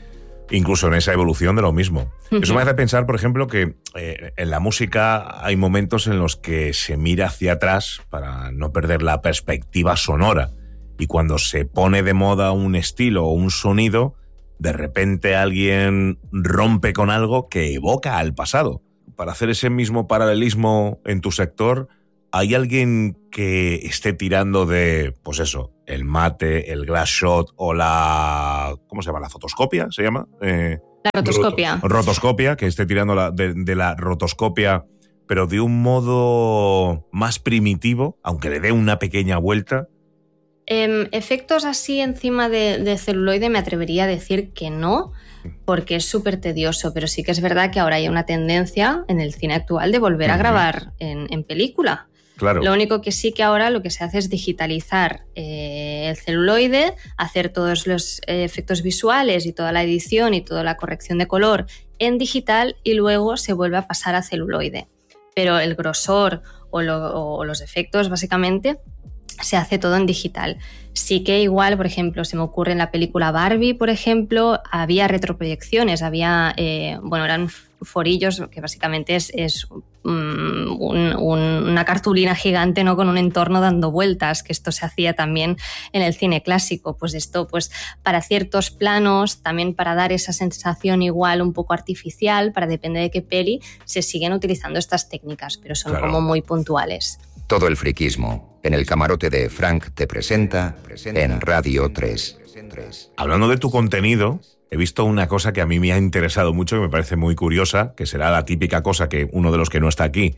incluso en esa evolución de lo mismo. Eso me hace pensar, por ejemplo, que eh, en la música hay momentos en los que se mira hacia atrás para no perder la perspectiva sonora. Y cuando se pone de moda un estilo o un sonido, de repente alguien rompe con algo que evoca al pasado. Para hacer ese mismo paralelismo en tu sector, ¿hay alguien que esté tirando de, pues eso, el mate, el glass shot o la... ¿cómo se llama? ¿La fotoscopia se llama? Eh,
la rotoscopia.
Rotoscopia, que esté tirando la, de, de la rotoscopia, pero de un modo más primitivo, aunque le dé una pequeña vuelta.
Eh, efectos así encima de, de celuloide me atrevería a decir que no, porque es súper tedioso, pero sí que es verdad que ahora hay una tendencia en el cine actual de volver uh-huh. a grabar en, en película.
Claro.
Lo único que sí que ahora lo que se hace es digitalizar eh, el celuloide, hacer todos los eh, efectos visuales y toda la edición y toda la corrección de color en digital y luego se vuelve a pasar a celuloide. Pero el grosor o, lo, o los efectos básicamente se hace todo en digital. Sí que igual, por ejemplo, se me ocurre en la película Barbie, por ejemplo, había retroproyecciones, había, eh, bueno, eran forillos, que básicamente es, es um, un, un, una cartulina gigante, ¿no?, con un entorno dando vueltas, que esto se hacía también en el cine clásico. Pues esto, pues para ciertos planos, también para dar esa sensación igual un poco artificial, para depender de qué peli, se siguen utilizando estas técnicas, pero son claro. como muy puntuales.
Todo el friquismo en el camarote de Frank te presenta en Radio tres.
Hablando de tu contenido, he visto una cosa que a mí me ha interesado mucho, que me parece muy curiosa, que será la típica cosa que uno de los que no está aquí,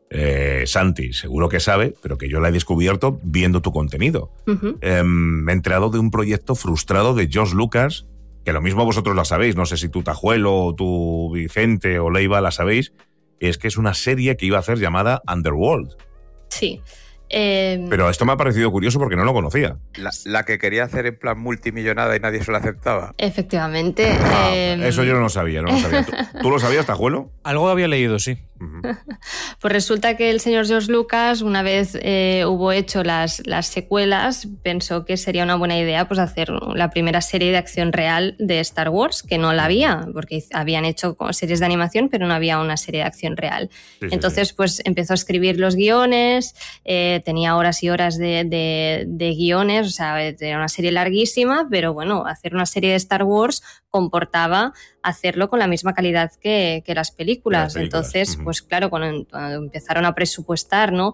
eh, Santi, seguro que sabe, pero que yo la he descubierto viendo tu contenido. Uh-huh. Eh, me he enterado de un proyecto frustrado de George Lucas, que lo mismo vosotros la sabéis, no sé si tú Tajuelo, o tú Vicente o Leiva la sabéis, es que es una serie que iba a hacer llamada Underworld.
Sí. Eh...
Pero esto me ha parecido curioso porque no lo conocía.
La, la que quería hacer en plan multimillonada y nadie se lo aceptaba.
Efectivamente.
Ah,
eh...
Eso yo no lo sabía, no lo sabía. ¿Tú, ¿tú lo sabías, Tajuelo?
Algo había leído, sí.
Uh-huh.
Pues resulta que el señor George Lucas, una vez eh, hubo hecho las, las secuelas, pensó que sería una buena idea pues hacer la primera serie de acción real de Star Wars, que no la había, porque habían hecho series de animación, pero no había una serie de acción real. Sí, Entonces, sí, sí. pues empezó a escribir los guiones, eh, tenía horas y horas de, de, de guiones, o sea, era una serie larguísima, pero bueno, hacer una serie de Star Wars comportaba hacerlo con la misma calidad que, que las películas. Las películas. Entonces, uh-huh. pues claro, cuando, cuando empezaron a presupuestar, ¿no?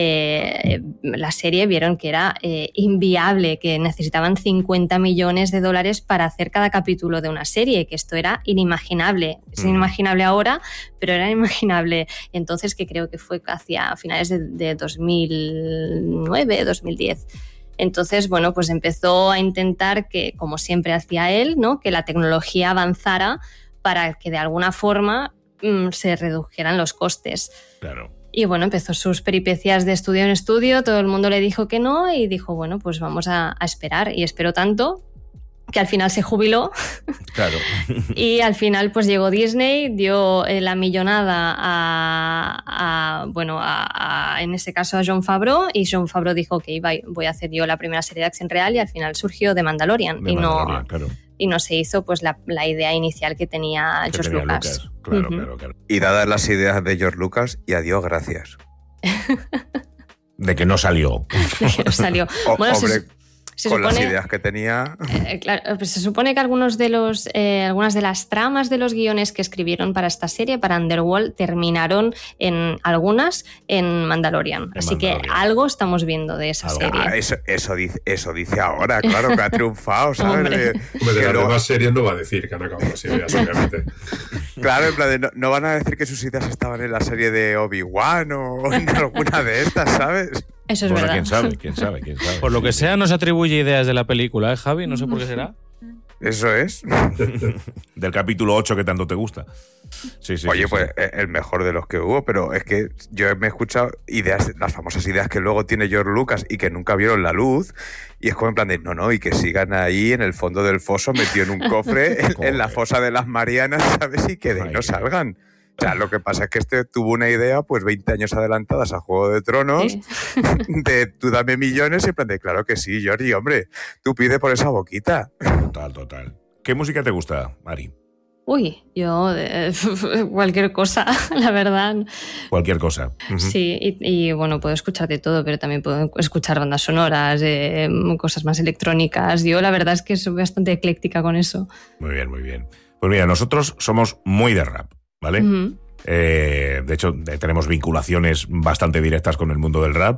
Eh, la serie vieron que era eh, inviable, que necesitaban cincuenta millones de dólares para hacer cada capítulo de una serie, que esto era inimaginable. Es uh-huh. inimaginable ahora, pero era inimaginable. Entonces, que creo que fue hacia finales de, de dos mil nueve, dos mil diez. Entonces, bueno, pues empezó a intentar que, como siempre hacía él, ¿no?, que la tecnología avanzara para que de alguna forma mmm, se redujeran los costes.
Claro.
Y bueno, empezó sus peripecias de estudio en estudio, todo el mundo le dijo que no y dijo, bueno, pues vamos a, a esperar. Y esperó tanto que al final se jubiló.
Claro.
Y al final pues llegó Disney, dio eh, la millonada a, a bueno, a, a, en ese caso a Jon Favreau, y Jon Favreau dijo que iba, voy a hacer yo la primera serie de acción real, y al final surgió The Mandalorian.
De
y,
Mandalorian
no,
claro.
y no se hizo pues la, la idea inicial que tenía
que
George
tenía
Lucas.
Lucas. Claro,
uh-huh.
claro, claro.
Y dadas las ideas de George Lucas, y adiós, gracias.
De que no salió.
De que no salió.
O,
bueno,
hombre,
se, se
con
supone,
las ideas que tenía.
Eh, claro, pues se supone que algunos de los, eh, algunas de las tramas de los guiones que escribieron para esta serie, para Underworld, terminaron en algunas en Mandalorian. En Así Mandalorian. Que algo estamos viendo de esa
ah,
serie.
Eso, eso, dice, eso dice ahora, claro, que ha triunfado, ¿sabes?
Hombre.
De, Hombre, de las nuevas series no va a decir que han acabado las ideas, obviamente.
Claro, en plan de, no, no van a decir que sus ideas estaban en la serie de Obi-Wan o en alguna de estas, ¿sabes?
Eso es
bueno,
verdad.
quién sabe, quién sabe, quién sabe.
Por lo que sea, no se atribuye ideas de la película, ¿eh, Javi? No sé por qué será.
Eso es.
Del capítulo ocho que tanto te gusta. Sí, sí.
Oye,
sí,
pues
sí.
el mejor de los que hubo, pero es que yo me he escuchado ideas, las famosas ideas que luego tiene George Lucas y que nunca vieron la luz, y es como en plan de, no, no, y que sigan ahí en el fondo del foso, metido en un cofre, en, en la fosa de las Marianas, ¿sabes? Y que de ahí no salgan. O sea, lo que pasa es que este tuvo una idea, pues veinte años adelantadas a Juego de Tronos, sí. de tú dame millones, y en plan de, claro que sí, Georgie, hombre, tú pide por esa boquita.
Total, total. ¿Qué música te gusta, Mari?
Uy, yo eh, cualquier cosa, la verdad.
Cualquier cosa. Uh-huh.
Sí, y, y bueno, puedo escuchar de todo, pero también puedo escuchar bandas sonoras, eh, cosas más electrónicas. Yo la verdad es que soy bastante ecléctica con eso.
Muy bien, muy bien. Pues mira, nosotros somos muy de rap, ¿vale? Uh-huh. Eh, de hecho, tenemos vinculaciones bastante directas con el mundo del rap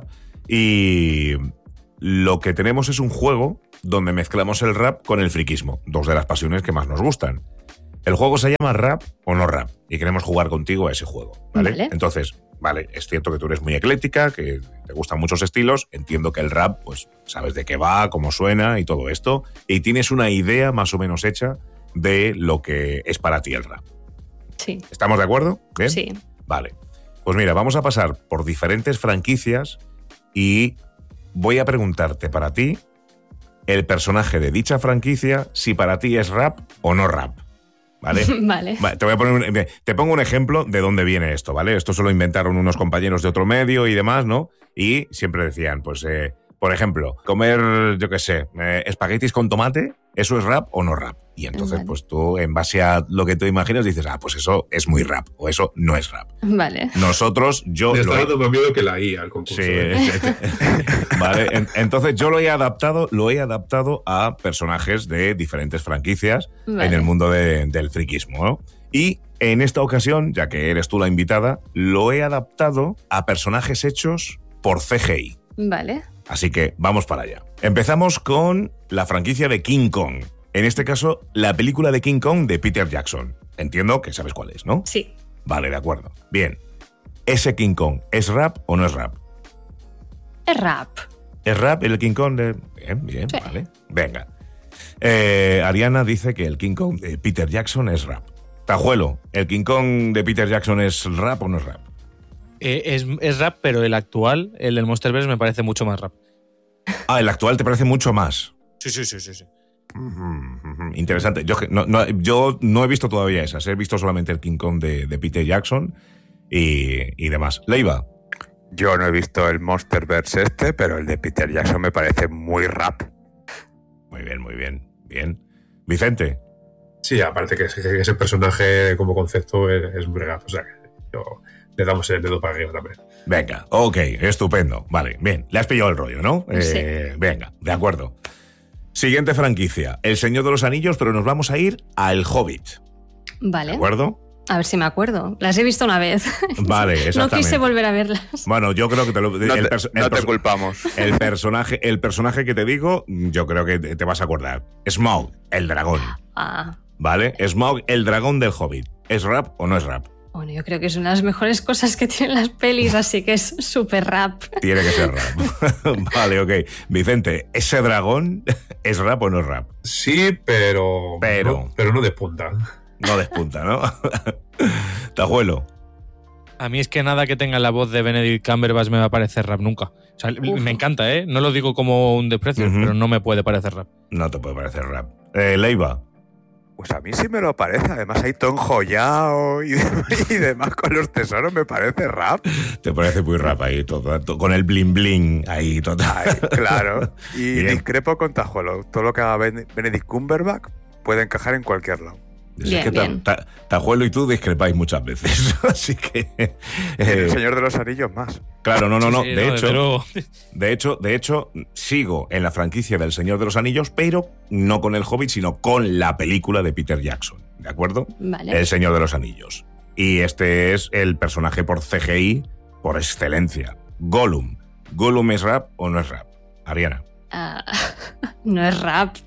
y lo que tenemos es un juego donde mezclamos el rap con el friquismo, dos de las pasiones que más nos gustan. El juego se llama Rap o No Rap y queremos jugar contigo a ese juego, ¿vale? Vale. Entonces, vale, es cierto que tú eres muy ecléctica, que te gustan muchos estilos, entiendo que el rap, pues sabes de qué va, cómo suena y todo esto, y tienes una idea más o menos hecha de lo que es para ti el rap.
Sí.
¿Estamos de acuerdo? ¿Bien?
Sí.
Vale. Pues mira, vamos a pasar por diferentes franquicias y voy a preguntarte para ti el personaje de dicha franquicia, si para ti es rap o no rap. ¿Vale?
Vale.
Te voy a poner un, te pongo un ejemplo de dónde viene esto, ¿vale? Esto se lo inventaron unos compañeros de otro medio y demás, ¿no? Y siempre decían, pues, eh, por ejemplo, comer, yo qué sé, eh, espaguetis con tomate, ¿eso es rap o no rap? Y entonces, vale. pues tú, en base a lo que tú imaginas, dices, ah, pues eso es muy rap, o eso no es rap.
Vale.
Nosotros, yo...
Me
lo
está
he...
dando más miedo que la I al concurso.
Sí.
¿eh?
Vale, entonces yo lo he adaptado, lo he adaptado a personajes de diferentes franquicias vale. en el mundo de, del friquismo, ¿no? Y en esta ocasión, ya que eres tú la invitada, lo he adaptado a personajes hechos por C G I.
Vale.
Así que vamos para allá. Empezamos con la franquicia de King Kong. En este caso, la película de King Kong de Peter Jackson. Entiendo que sabes cuál es, ¿no?
Sí.
Vale, de acuerdo. Bien. ¿Ese King Kong es rap o no es rap?
Es rap.
¿Es rap el King Kong de...? Bien, bien, sí. Vale. Venga. Eh, Ariana dice que el King Kong de Peter Jackson es rap. Tajuelo, ¿el King Kong de Peter Jackson es rap o no es rap?
Eh, es, es rap, pero el actual, el del Monsterverse, me parece mucho más rap.
Ah, el actual te parece mucho más.
Sí, sí, sí, sí. sí.
Interesante. Yo no, no, yo no he visto todavía esas. He visto solamente el King Kong de, de Peter Jackson y, y demás. Leiva.
Yo no he visto el Monsterverse este, pero el de Peter Jackson me parece muy rap.
Muy bien, muy bien. Bien. Vicente.
Sí, aparte que ese, que ese personaje como concepto es, es muy rap. O sea, que yo, le damos el dedo para arriba también.
Venga, ok, estupendo. Vale, bien. Le has pillado el rollo, ¿no?
Sí.
Eh, venga, de acuerdo. Siguiente franquicia, El Señor de los Anillos, pero nos vamos a ir a El Hobbit.
Vale.
¿De acuerdo?
A ver si me acuerdo. Las he visto una vez.
Vale, exactamente.
No quise volver a verlas.
Bueno, yo creo que te lo...
No
el
te,
perso-
no
el
te
perso-
culpamos.
El personaje, el personaje que te digo, yo creo que te, te vas a acordar. Smaug, el dragón.
Ah.
¿Vale? Smaug, el dragón del Hobbit. ¿Es rap o no es rap?
Bueno, yo creo que es una de las mejores cosas que tienen las pelis, así que es súper rap.
Tiene que ser rap. Vale, ok. Vicente, ¿ese dragón es rap o no es rap?
Sí, pero...
Pero...
No, pero no despunta.
No despunta, ¿no? Tajuelo.
A mí es que nada que tenga la voz de Benedict Cumberbatch me va a parecer rap nunca. O sea, Uf. me encanta, ¿eh? No lo digo como un desprecio, uh-huh. pero no me puede parecer rap.
No te puede parecer rap. Eh, Leiva.
Pues a mí sí me lo parece. Además hay Tom Joyao y, y demás con los tesoros. Me parece rap.
Te parece muy rap ahí, todo, todo con el bling bling ahí, total.
Ay, claro. Y
Bien.
discrepo con Tajuelo. Todo lo que haga Benedict Cumberbatch puede encajar en cualquier lado.
Es
bien,
que
bien.
ta, ta, Tajuelo y tú discrepáis muchas veces. Así que... Eh,
el Señor de los Anillos más.
Claro, no, no, no.
Sí, sí,
de,
no
hecho,
pero...
de hecho, de hecho, sigo en la franquicia del Señor de los Anillos, pero no con el Hobbit, sino con la película de Peter Jackson. ¿De acuerdo?
Vale.
El Señor de los Anillos. Y este es el personaje por C G I por excelencia. Gollum. ¿Gollum es rap o no es rap? Ariana.
Uh, no es rap.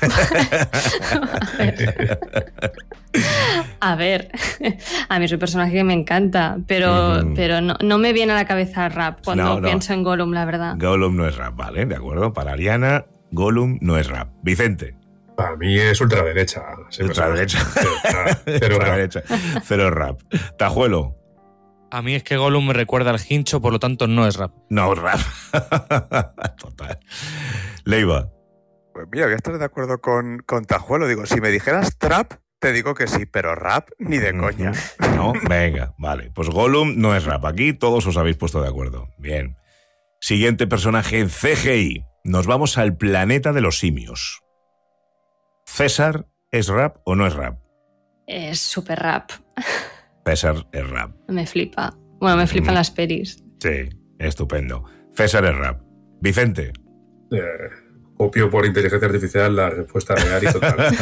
A ver, a mí es un personaje que me encanta, pero, mm. pero no, no me viene a la cabeza rap cuando no, no. pienso en Gollum, la verdad.
Gollum no es rap, ¿vale? De acuerdo. Para Ariana, Gollum no es rap. Vicente.
Para mí es ultraderecha.
Ultraderecha.
Cero
rap. Cero rap. Tajuelo.
A mí es que Gollum me recuerda al Hincho, por lo tanto no es rap.
No es rap. Total. Leiva.
Pues mira, voy a estar de acuerdo con, con Tajuelo. Digo, si me dijeras trap, te digo que sí, pero rap ni de coña.
No, venga, vale. Pues Gollum no es rap. Aquí todos os habéis puesto de acuerdo. Bien. Siguiente personaje en C G I. Nos vamos al planeta de los simios. ¿César es rap o no es rap?
Es súper rap.
César es rap.
Me flipa. Bueno, me flipan mm. las pelis.
Sí, estupendo. César es rap. Vicente.
Eh, copio por inteligencia artificial la respuesta real y total.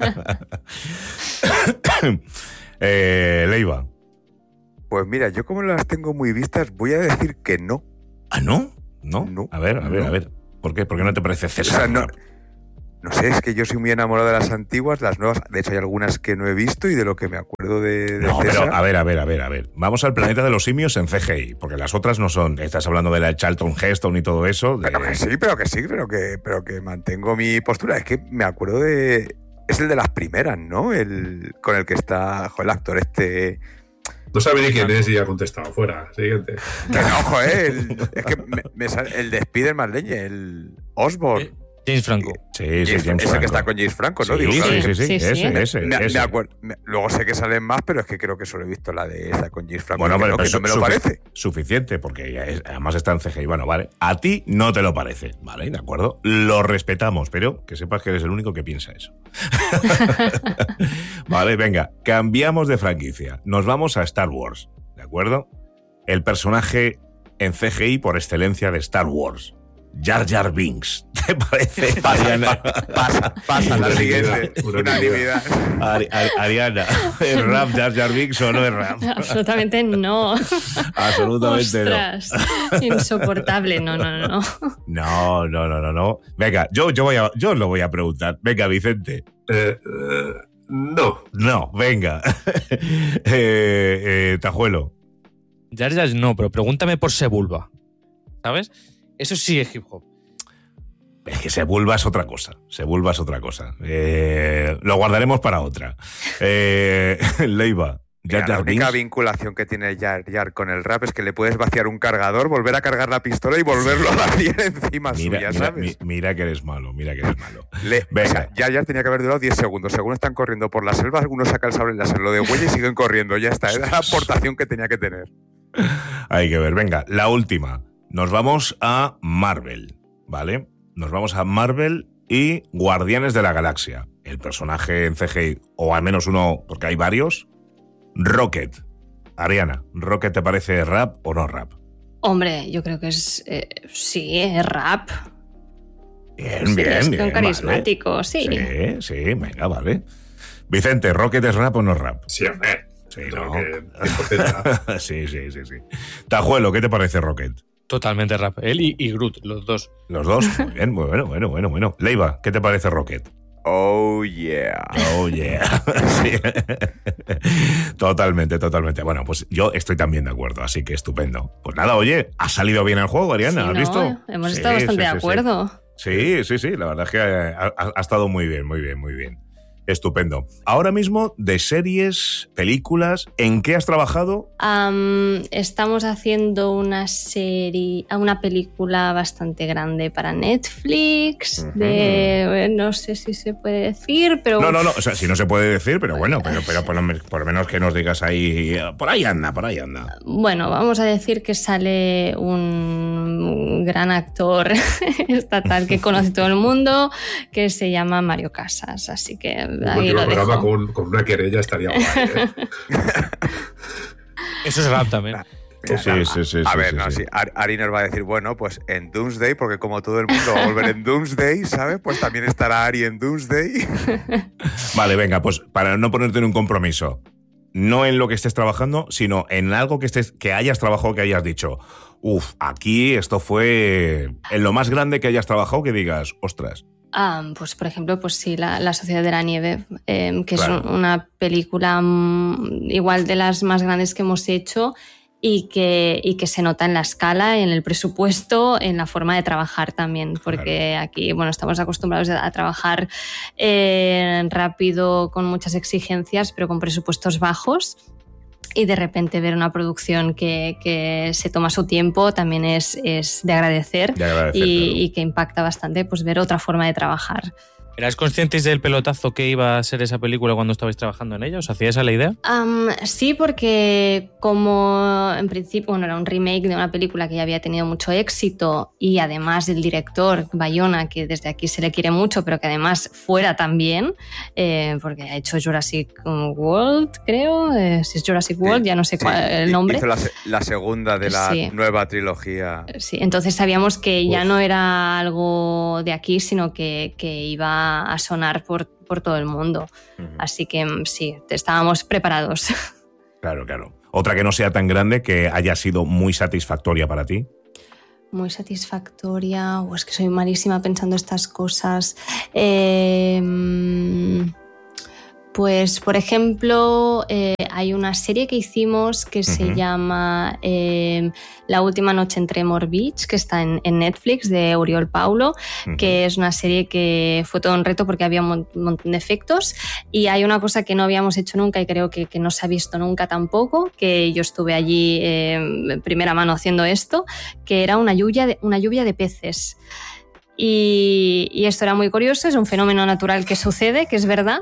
eh, Leiva.
Pues mira, yo como las tengo muy vistas, voy a decir que no.
¿Ah, no? No. no a ver, a ver, no. a ver. ¿Por qué? ¿Por qué no te parece César?
O sea, no, no sé, es que yo soy muy enamorado de las antiguas, las nuevas. De hecho, hay algunas que no he visto y de lo que me acuerdo de, de
No,
César.
pero a ver, a ver, a ver, a ver. Vamos al planeta de los simios en C G I, porque las otras no son. Estás hablando de la Charlton Heston y todo eso. De...
Pero que sí, pero que sí, pero que, pero que mantengo mi postura. Es que me acuerdo de... Es el de las primeras, ¿no? El con el que está jo, el actor este...
No sabe ni quién es y ha contestado. Fuera. Siguiente.
Que no, joder. El, es que me, me sale, el de Spider-Man leñe, el Osborn.
James Franco.
Sí, sí,
James,
James
ese
Franco.
que está con James Franco, ¿no?
Sí,
Digo,
sí,
¿sabes?
sí, sí,
Sí, sí.
ese, ese,
Me,
ese.
me acuerdo, me, luego sé que salen más, pero es que creo que solo he visto la de esa con James Franco.
Bueno, pero,
no,
pero
que no me lo
sufic-
parece.
Suficiente, porque ya es, además está en C G I. Bueno, vale. A ti no te lo parece, ¿vale? ¿De acuerdo? Lo respetamos, pero que sepas que eres el único que piensa eso. Vale, venga. Cambiamos de franquicia. Nos vamos a Star Wars, ¿de acuerdo? El personaje en C G I por excelencia de Star Wars. Jar Jar Binks. ¿Te parece, Ariana?
Pasa, pasa la siguiente. Unanimidad.
Ari, Ari, Ariana, ¿es rap Jar Jar Binks o no es rap?
Absolutamente no.
Absolutamente
Ostras, no. Insoportable. No, no, no.
No, no, no, no, no. Venga, yo, yo, voy a, yo lo voy a preguntar. Venga, Vicente.
Eh, eh, no.
No, venga. eh, eh, Tajuelo.
Jar Jar no, pero pregúntame por Sebulba. ¿Sabes? Eso sí es hip hop.
Es que Sebulba es otra cosa. Sebulba es otra cosa. Eh, lo guardaremos para otra. Eh, Leiva.
Mira,
Jar
la
Jar
única
Binks.
vinculación que tiene Jar Jar con el rap es que le puedes vaciar un cargador, volver a cargar la pistola y volverlo a vaciar encima
Mira,
suya,
mira,
¿sabes?
mi- mira que eres malo, mira que eres malo.
Le,
Venga.
o sea, Jar Jar tenía que haber durado diez segundos. Según están corriendo por la selva, uno saca el sable láser, lo de huella y siguen corriendo. Ya está, era la aportación que tenía que tener.
Hay que ver, venga, la última. Nos vamos a Marvel, ¿vale? Nos vamos a Marvel y Guardianes de la Galaxia. El personaje en C G I, o al menos uno, porque hay varios. Rocket. Ariana, ¿Rocket te parece rap o no rap?
Hombre, yo creo que es... Eh, sí, es rap.
Bien,
Sí,
bien,
es
bien.
un carismático,
vale.
sí.
Sí, sí, venga, vale. Vicente, ¿Rocket es rap o no rap?
Sí, hombre.
Sí,
Creo
¿no?
que cien por ciento rap.
sí, sí, sí, sí. Tajuelo, ¿qué te parece Rocket?
Totalmente rap. Él y, y Groot, los dos.
Los dos, muy bien, muy bueno, bueno, bueno, bueno. Leiva, ¿qué te parece Rocket?
Oh, yeah.
Oh, yeah. Sí. Totalmente, totalmente. Bueno, pues yo estoy también de acuerdo, así que estupendo. Pues nada, oye, ha salido bien el juego, Ariana,
Sí,
¿has
¿no?
visto?
Hemos
Sí,
estado bastante
sí,
de
sí,
acuerdo.
Sí, sí, sí, la verdad es que ha, ha- ha estado muy bien, muy bien, muy bien. Estupendo. Ahora mismo, de series, películas, ¿en qué has trabajado?
Am, estamos haciendo una serie, una película bastante grande para Netflix.
Ujú.
De, eh, no sé si se puede decir, pero
No, no, no, o sea, si no se puede decir, pero bueno, pero, pero por, lo, men- por lo menos que nos digas ahí, eh, por ahí anda, por ahí anda.
bueno, vamos a decir que sale un gran actor estatal que conoce todo el mundo, que se llama Mario Casas. Así que
Un
ahí
último
lo
programa
dejo.
con, con una querella estaría guay, ¿eh?
Eso es rap también.
Mira,
Sí,
no,
sí, sí,
a
sí,
ver,
sí,
no,
sí.
sí. Ar- Ari nos va a decir, bueno, pues en Doomsday, porque como todo el mundo va a volver en Doomsday, ¿sabes? Pues también estará Ari en Doomsday.
Vale, venga, pues para no ponerte en un compromiso, no en lo que estés trabajando, sino en algo que estés, que hayas trabajado, que hayas dicho, uff, aquí esto fue en lo más grande que hayas trabajado, que digas, ostras.
Ah, pues por ejemplo, pues sí, la, la Sociedad de la Nieve, eh, que
Claro.
es un- una película mm, igual de las más grandes que hemos hecho y que, y que se nota en la escala, en el presupuesto, en la forma de trabajar también, porque aquí, bueno, estamos acostumbrados a, a trabajar eh, rápido, con muchas exigencias, pero con presupuestos bajos. Y de repente ver una producción que, que se toma su tiempo también es, es de agradecer
De agradecer,
y,
claro.
y que impacta bastante, pues ver otra forma de trabajar.
¿Erais conscientes del pelotazo que iba a ser esa película cuando estabais trabajando en ella? ¿Os hacía esa la idea?
Um, sí, porque como en principio bueno, era un remake de una película que ya había tenido mucho éxito y además del director Bayona, que desde aquí se le quiere mucho, pero que además fuera también, eh, porque ha hecho Jurassic World, creo, eh, si es Jurassic World, sí, ya no sé sí, cuál el nombre.
Hizo la, la segunda de la
sí.
nueva trilogía.
Sí, entonces sabíamos que Uf. ya no era algo de aquí, sino que, que iba a sonar por, por todo el mundo. Uh-huh. Así que sí, estábamos preparados.
Claro, claro. Otra que no sea tan grande, que haya sido muy satisfactoria para ti.
Muy satisfactoria. Oh, es que soy malísima pensando estas cosas. Eh, pues, por ejemplo, eh, hay una serie que hicimos que uh-huh. se llama eh, La última noche en Tremor Beach, que está en, en Netflix, de Oriol Paulo, uh-huh. que es una serie que fue todo un reto porque había un montón de efectos y hay una cosa que no habíamos hecho nunca y creo que, que no se ha visto nunca tampoco, que yo estuve allí eh, en primera mano haciendo esto, que era una lluvia de, una lluvia de peces. Y, y esto era muy curioso, es un fenómeno natural que sucede, que es verdad,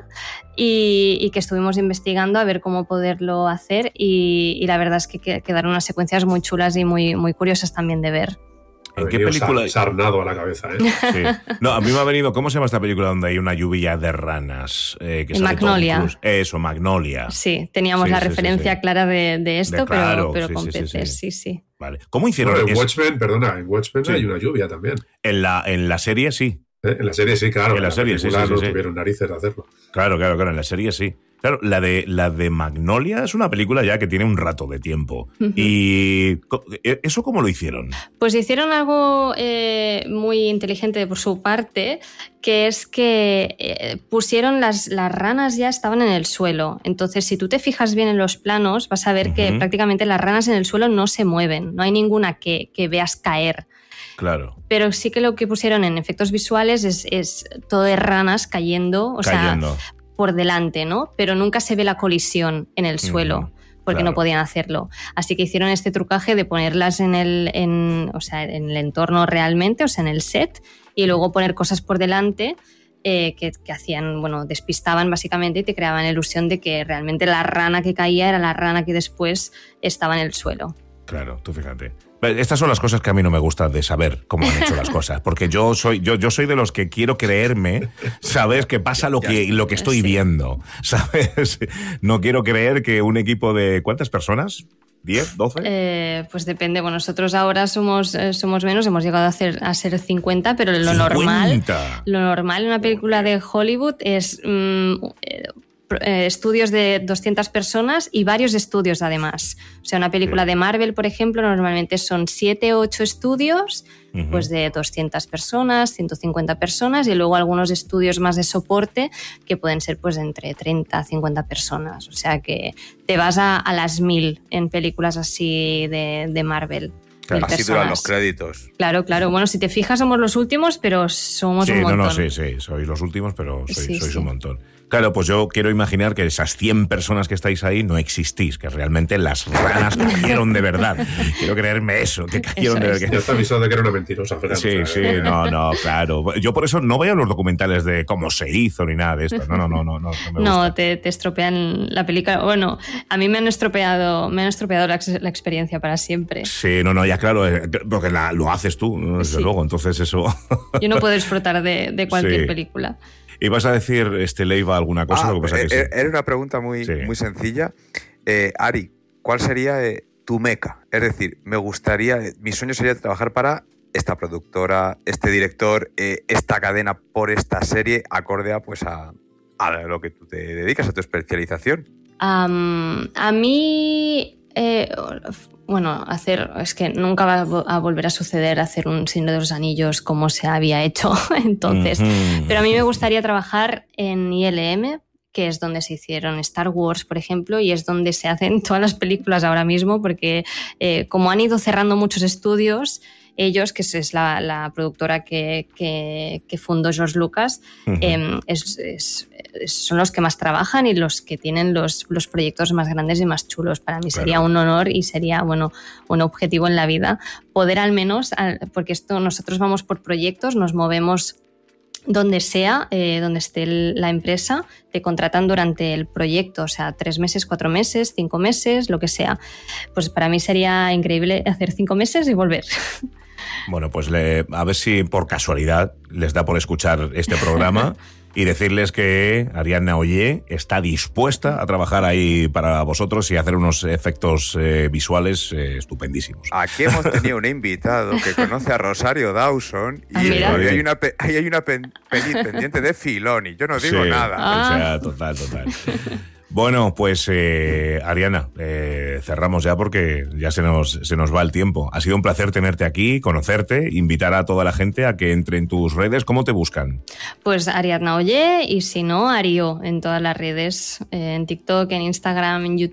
y, y que estuvimos investigando a ver cómo poderlo hacer y, y la verdad es que quedaron unas secuencias muy chulas y muy, muy curiosas también de ver.
¿En qué película? Sarnado a la cabeza, ¿eh?
Sí. No, a mí me ha venido... ¿Cómo se llama esta película donde hay una lluvia de ranas? Eh, que
Magnolia.
Eso, Magnolia.
Sí, teníamos sí, la sí, referencia sí, sí. clara de, de esto, de claro, pero, pero sí, con sí, peces, sí, sí. sí, sí.
Vale. ¿Cómo hicieron
bueno, en
eso?
Watchmen, perdona, en Watchmen sí. hay una lluvia también.
En la, en la serie sí.
¿Eh? En la serie sí, claro.
En la, la serie sí, sí,
no
sí.
tuvieron narices de hacerlo.
Claro, claro, claro, en la serie sí. Claro, la de, la de Magnolia es una película ya que tiene un rato de tiempo. Uh-huh. ¿Y eso cómo lo hicieron?
Pues hicieron algo eh, muy inteligente por su parte, que es que eh, pusieron las, las ranas ya estaban en el suelo. Entonces, si tú te fijas bien en los planos, vas a ver uh-huh. que prácticamente las ranas en el suelo no se mueven. No hay ninguna que, que veas caer.
Claro.
Pero sí que lo que pusieron en efectos visuales es, es todo de ranas cayendo, o
cayendo.
sea, por delante, ¿no? Pero nunca se ve la colisión en el suelo, mm, porque claro. no podían hacerlo. Así que hicieron este trucaje de ponerlas en el, en, o sea, en el entorno realmente, o sea, en el set, y luego poner cosas por delante eh, que, que hacían, bueno, despistaban básicamente y te creaban la ilusión de que realmente la rana que caía era la rana que después estaba en el suelo.
Claro, tú fíjate. Estas son las cosas que a mí no me gusta de saber cómo han hecho las cosas, porque yo soy yo yo soy de los que quiero creerme, ¿sabes? Que pasa lo que lo que estoy sí. viendo, ¿sabes? No quiero creer que un equipo de ¿cuántas personas? ¿diez? ¿doce?
Eh, pues depende. Bueno, nosotros ahora somos, eh, somos menos, hemos llegado a, hacer, a ser cincuenta, pero lo
¿cincuenta?
normal lo normal en una película de Hollywood es mmm, eh, estudios de doscientas personas y varios estudios además. O sea, una película sí. de Marvel, por ejemplo, normalmente son siete o ocho estudios, uh-huh. pues de doscientas personas, ciento cincuenta personas y luego algunos estudios más de soporte que pueden ser pues entre treinta a cincuenta personas. O sea que te vas a, a las mil en películas así de, de Marvel.
Claro, así duran los créditos.
Claro, claro. Bueno, si te fijas somos los últimos, pero somos
sí,
un montón.
No, no, sí, sí, sois los últimos, pero sois,
sí,
sois
sí.
un montón. Claro, pues yo quiero imaginar que esas cien personas que estáis ahí no existís, que realmente las ranas cayeron de verdad. Quiero creerme eso, que cayeron
eso
de
es.
verdad.
Ya está avisado de que era una mentirosa. Fernando.
Sí, sí, no, no, claro. Yo por eso no veo los documentales de cómo se hizo ni nada de esto. No, no, no, no, no, no me
No,
gusta.
te, te estropean la película. Bueno, a mí me han estropeado, me han estropeado la, la experiencia para siempre.
Sí, no, no, ya claro, porque la, lo haces tú, ¿no? Desde sí. luego, entonces eso...
Yo no puedo disfrutar de, de cualquier
sí.
película.
¿Y vas a decir, este, Leiva, alguna cosa?
Ah,
lo que pasa
eh,
que sí.
Era una pregunta muy, sí. muy sencilla. Eh, Ari, ¿cuál sería eh, tu meca? Es decir, me gustaría, mi sueño sería trabajar para esta productora, este director, eh, esta cadena por esta serie, acorde a, pues a, a lo que tú te dedicas, a tu especialización.
Um, a mí... Eh, bueno, hacer es que nunca va a volver a suceder hacer un Señor de los Anillos como se había hecho entonces, uh-huh. pero a mí me gustaría trabajar en I L M, que es donde se hicieron Star Wars, por ejemplo, y es donde se hacen todas las películas ahora mismo, porque eh, como han ido cerrando muchos estudios, ellos, que es la, la productora que, que, que fundó George Lucas, uh-huh. eh, es, es, son los que más trabajan y los que tienen los, los proyectos más grandes y más chulos. Para mí sería claro. un honor y sería bueno, un objetivo en la vida poder al menos, porque esto nosotros vamos por proyectos, nos movemos donde sea, eh, donde esté la empresa, te contratan durante el proyecto, o sea, tres meses, cuatro meses, cinco meses, lo que sea. Pues para mí sería increíble hacer cinco meses y volver.
Bueno, pues le, a ver si por casualidad les da por escuchar este programa y decirles que Ariadna Ollé está dispuesta a trabajar ahí para vosotros y hacer unos efectos eh, visuales eh, estupendísimos.
Aquí hemos tenido un invitado que conoce a Rosario Dawson y
Ah,
ahí hay una, pe- ahí hay una pen- peli pendiente de Filoni. Yo no digo
Sí,
nada.
Ah.
O sea, total, total. Bueno, pues eh, Ariana, eh, cerramos ya porque ya se nos, se nos va el tiempo. Ha sido un placer tenerte aquí, conocerte, invitar a toda la gente a que entre en tus redes. ¿Cómo te buscan?
Pues Ariadna Ollé y si no, Ario en todas las redes, eh, en TikTok, en Instagram, en YouTube.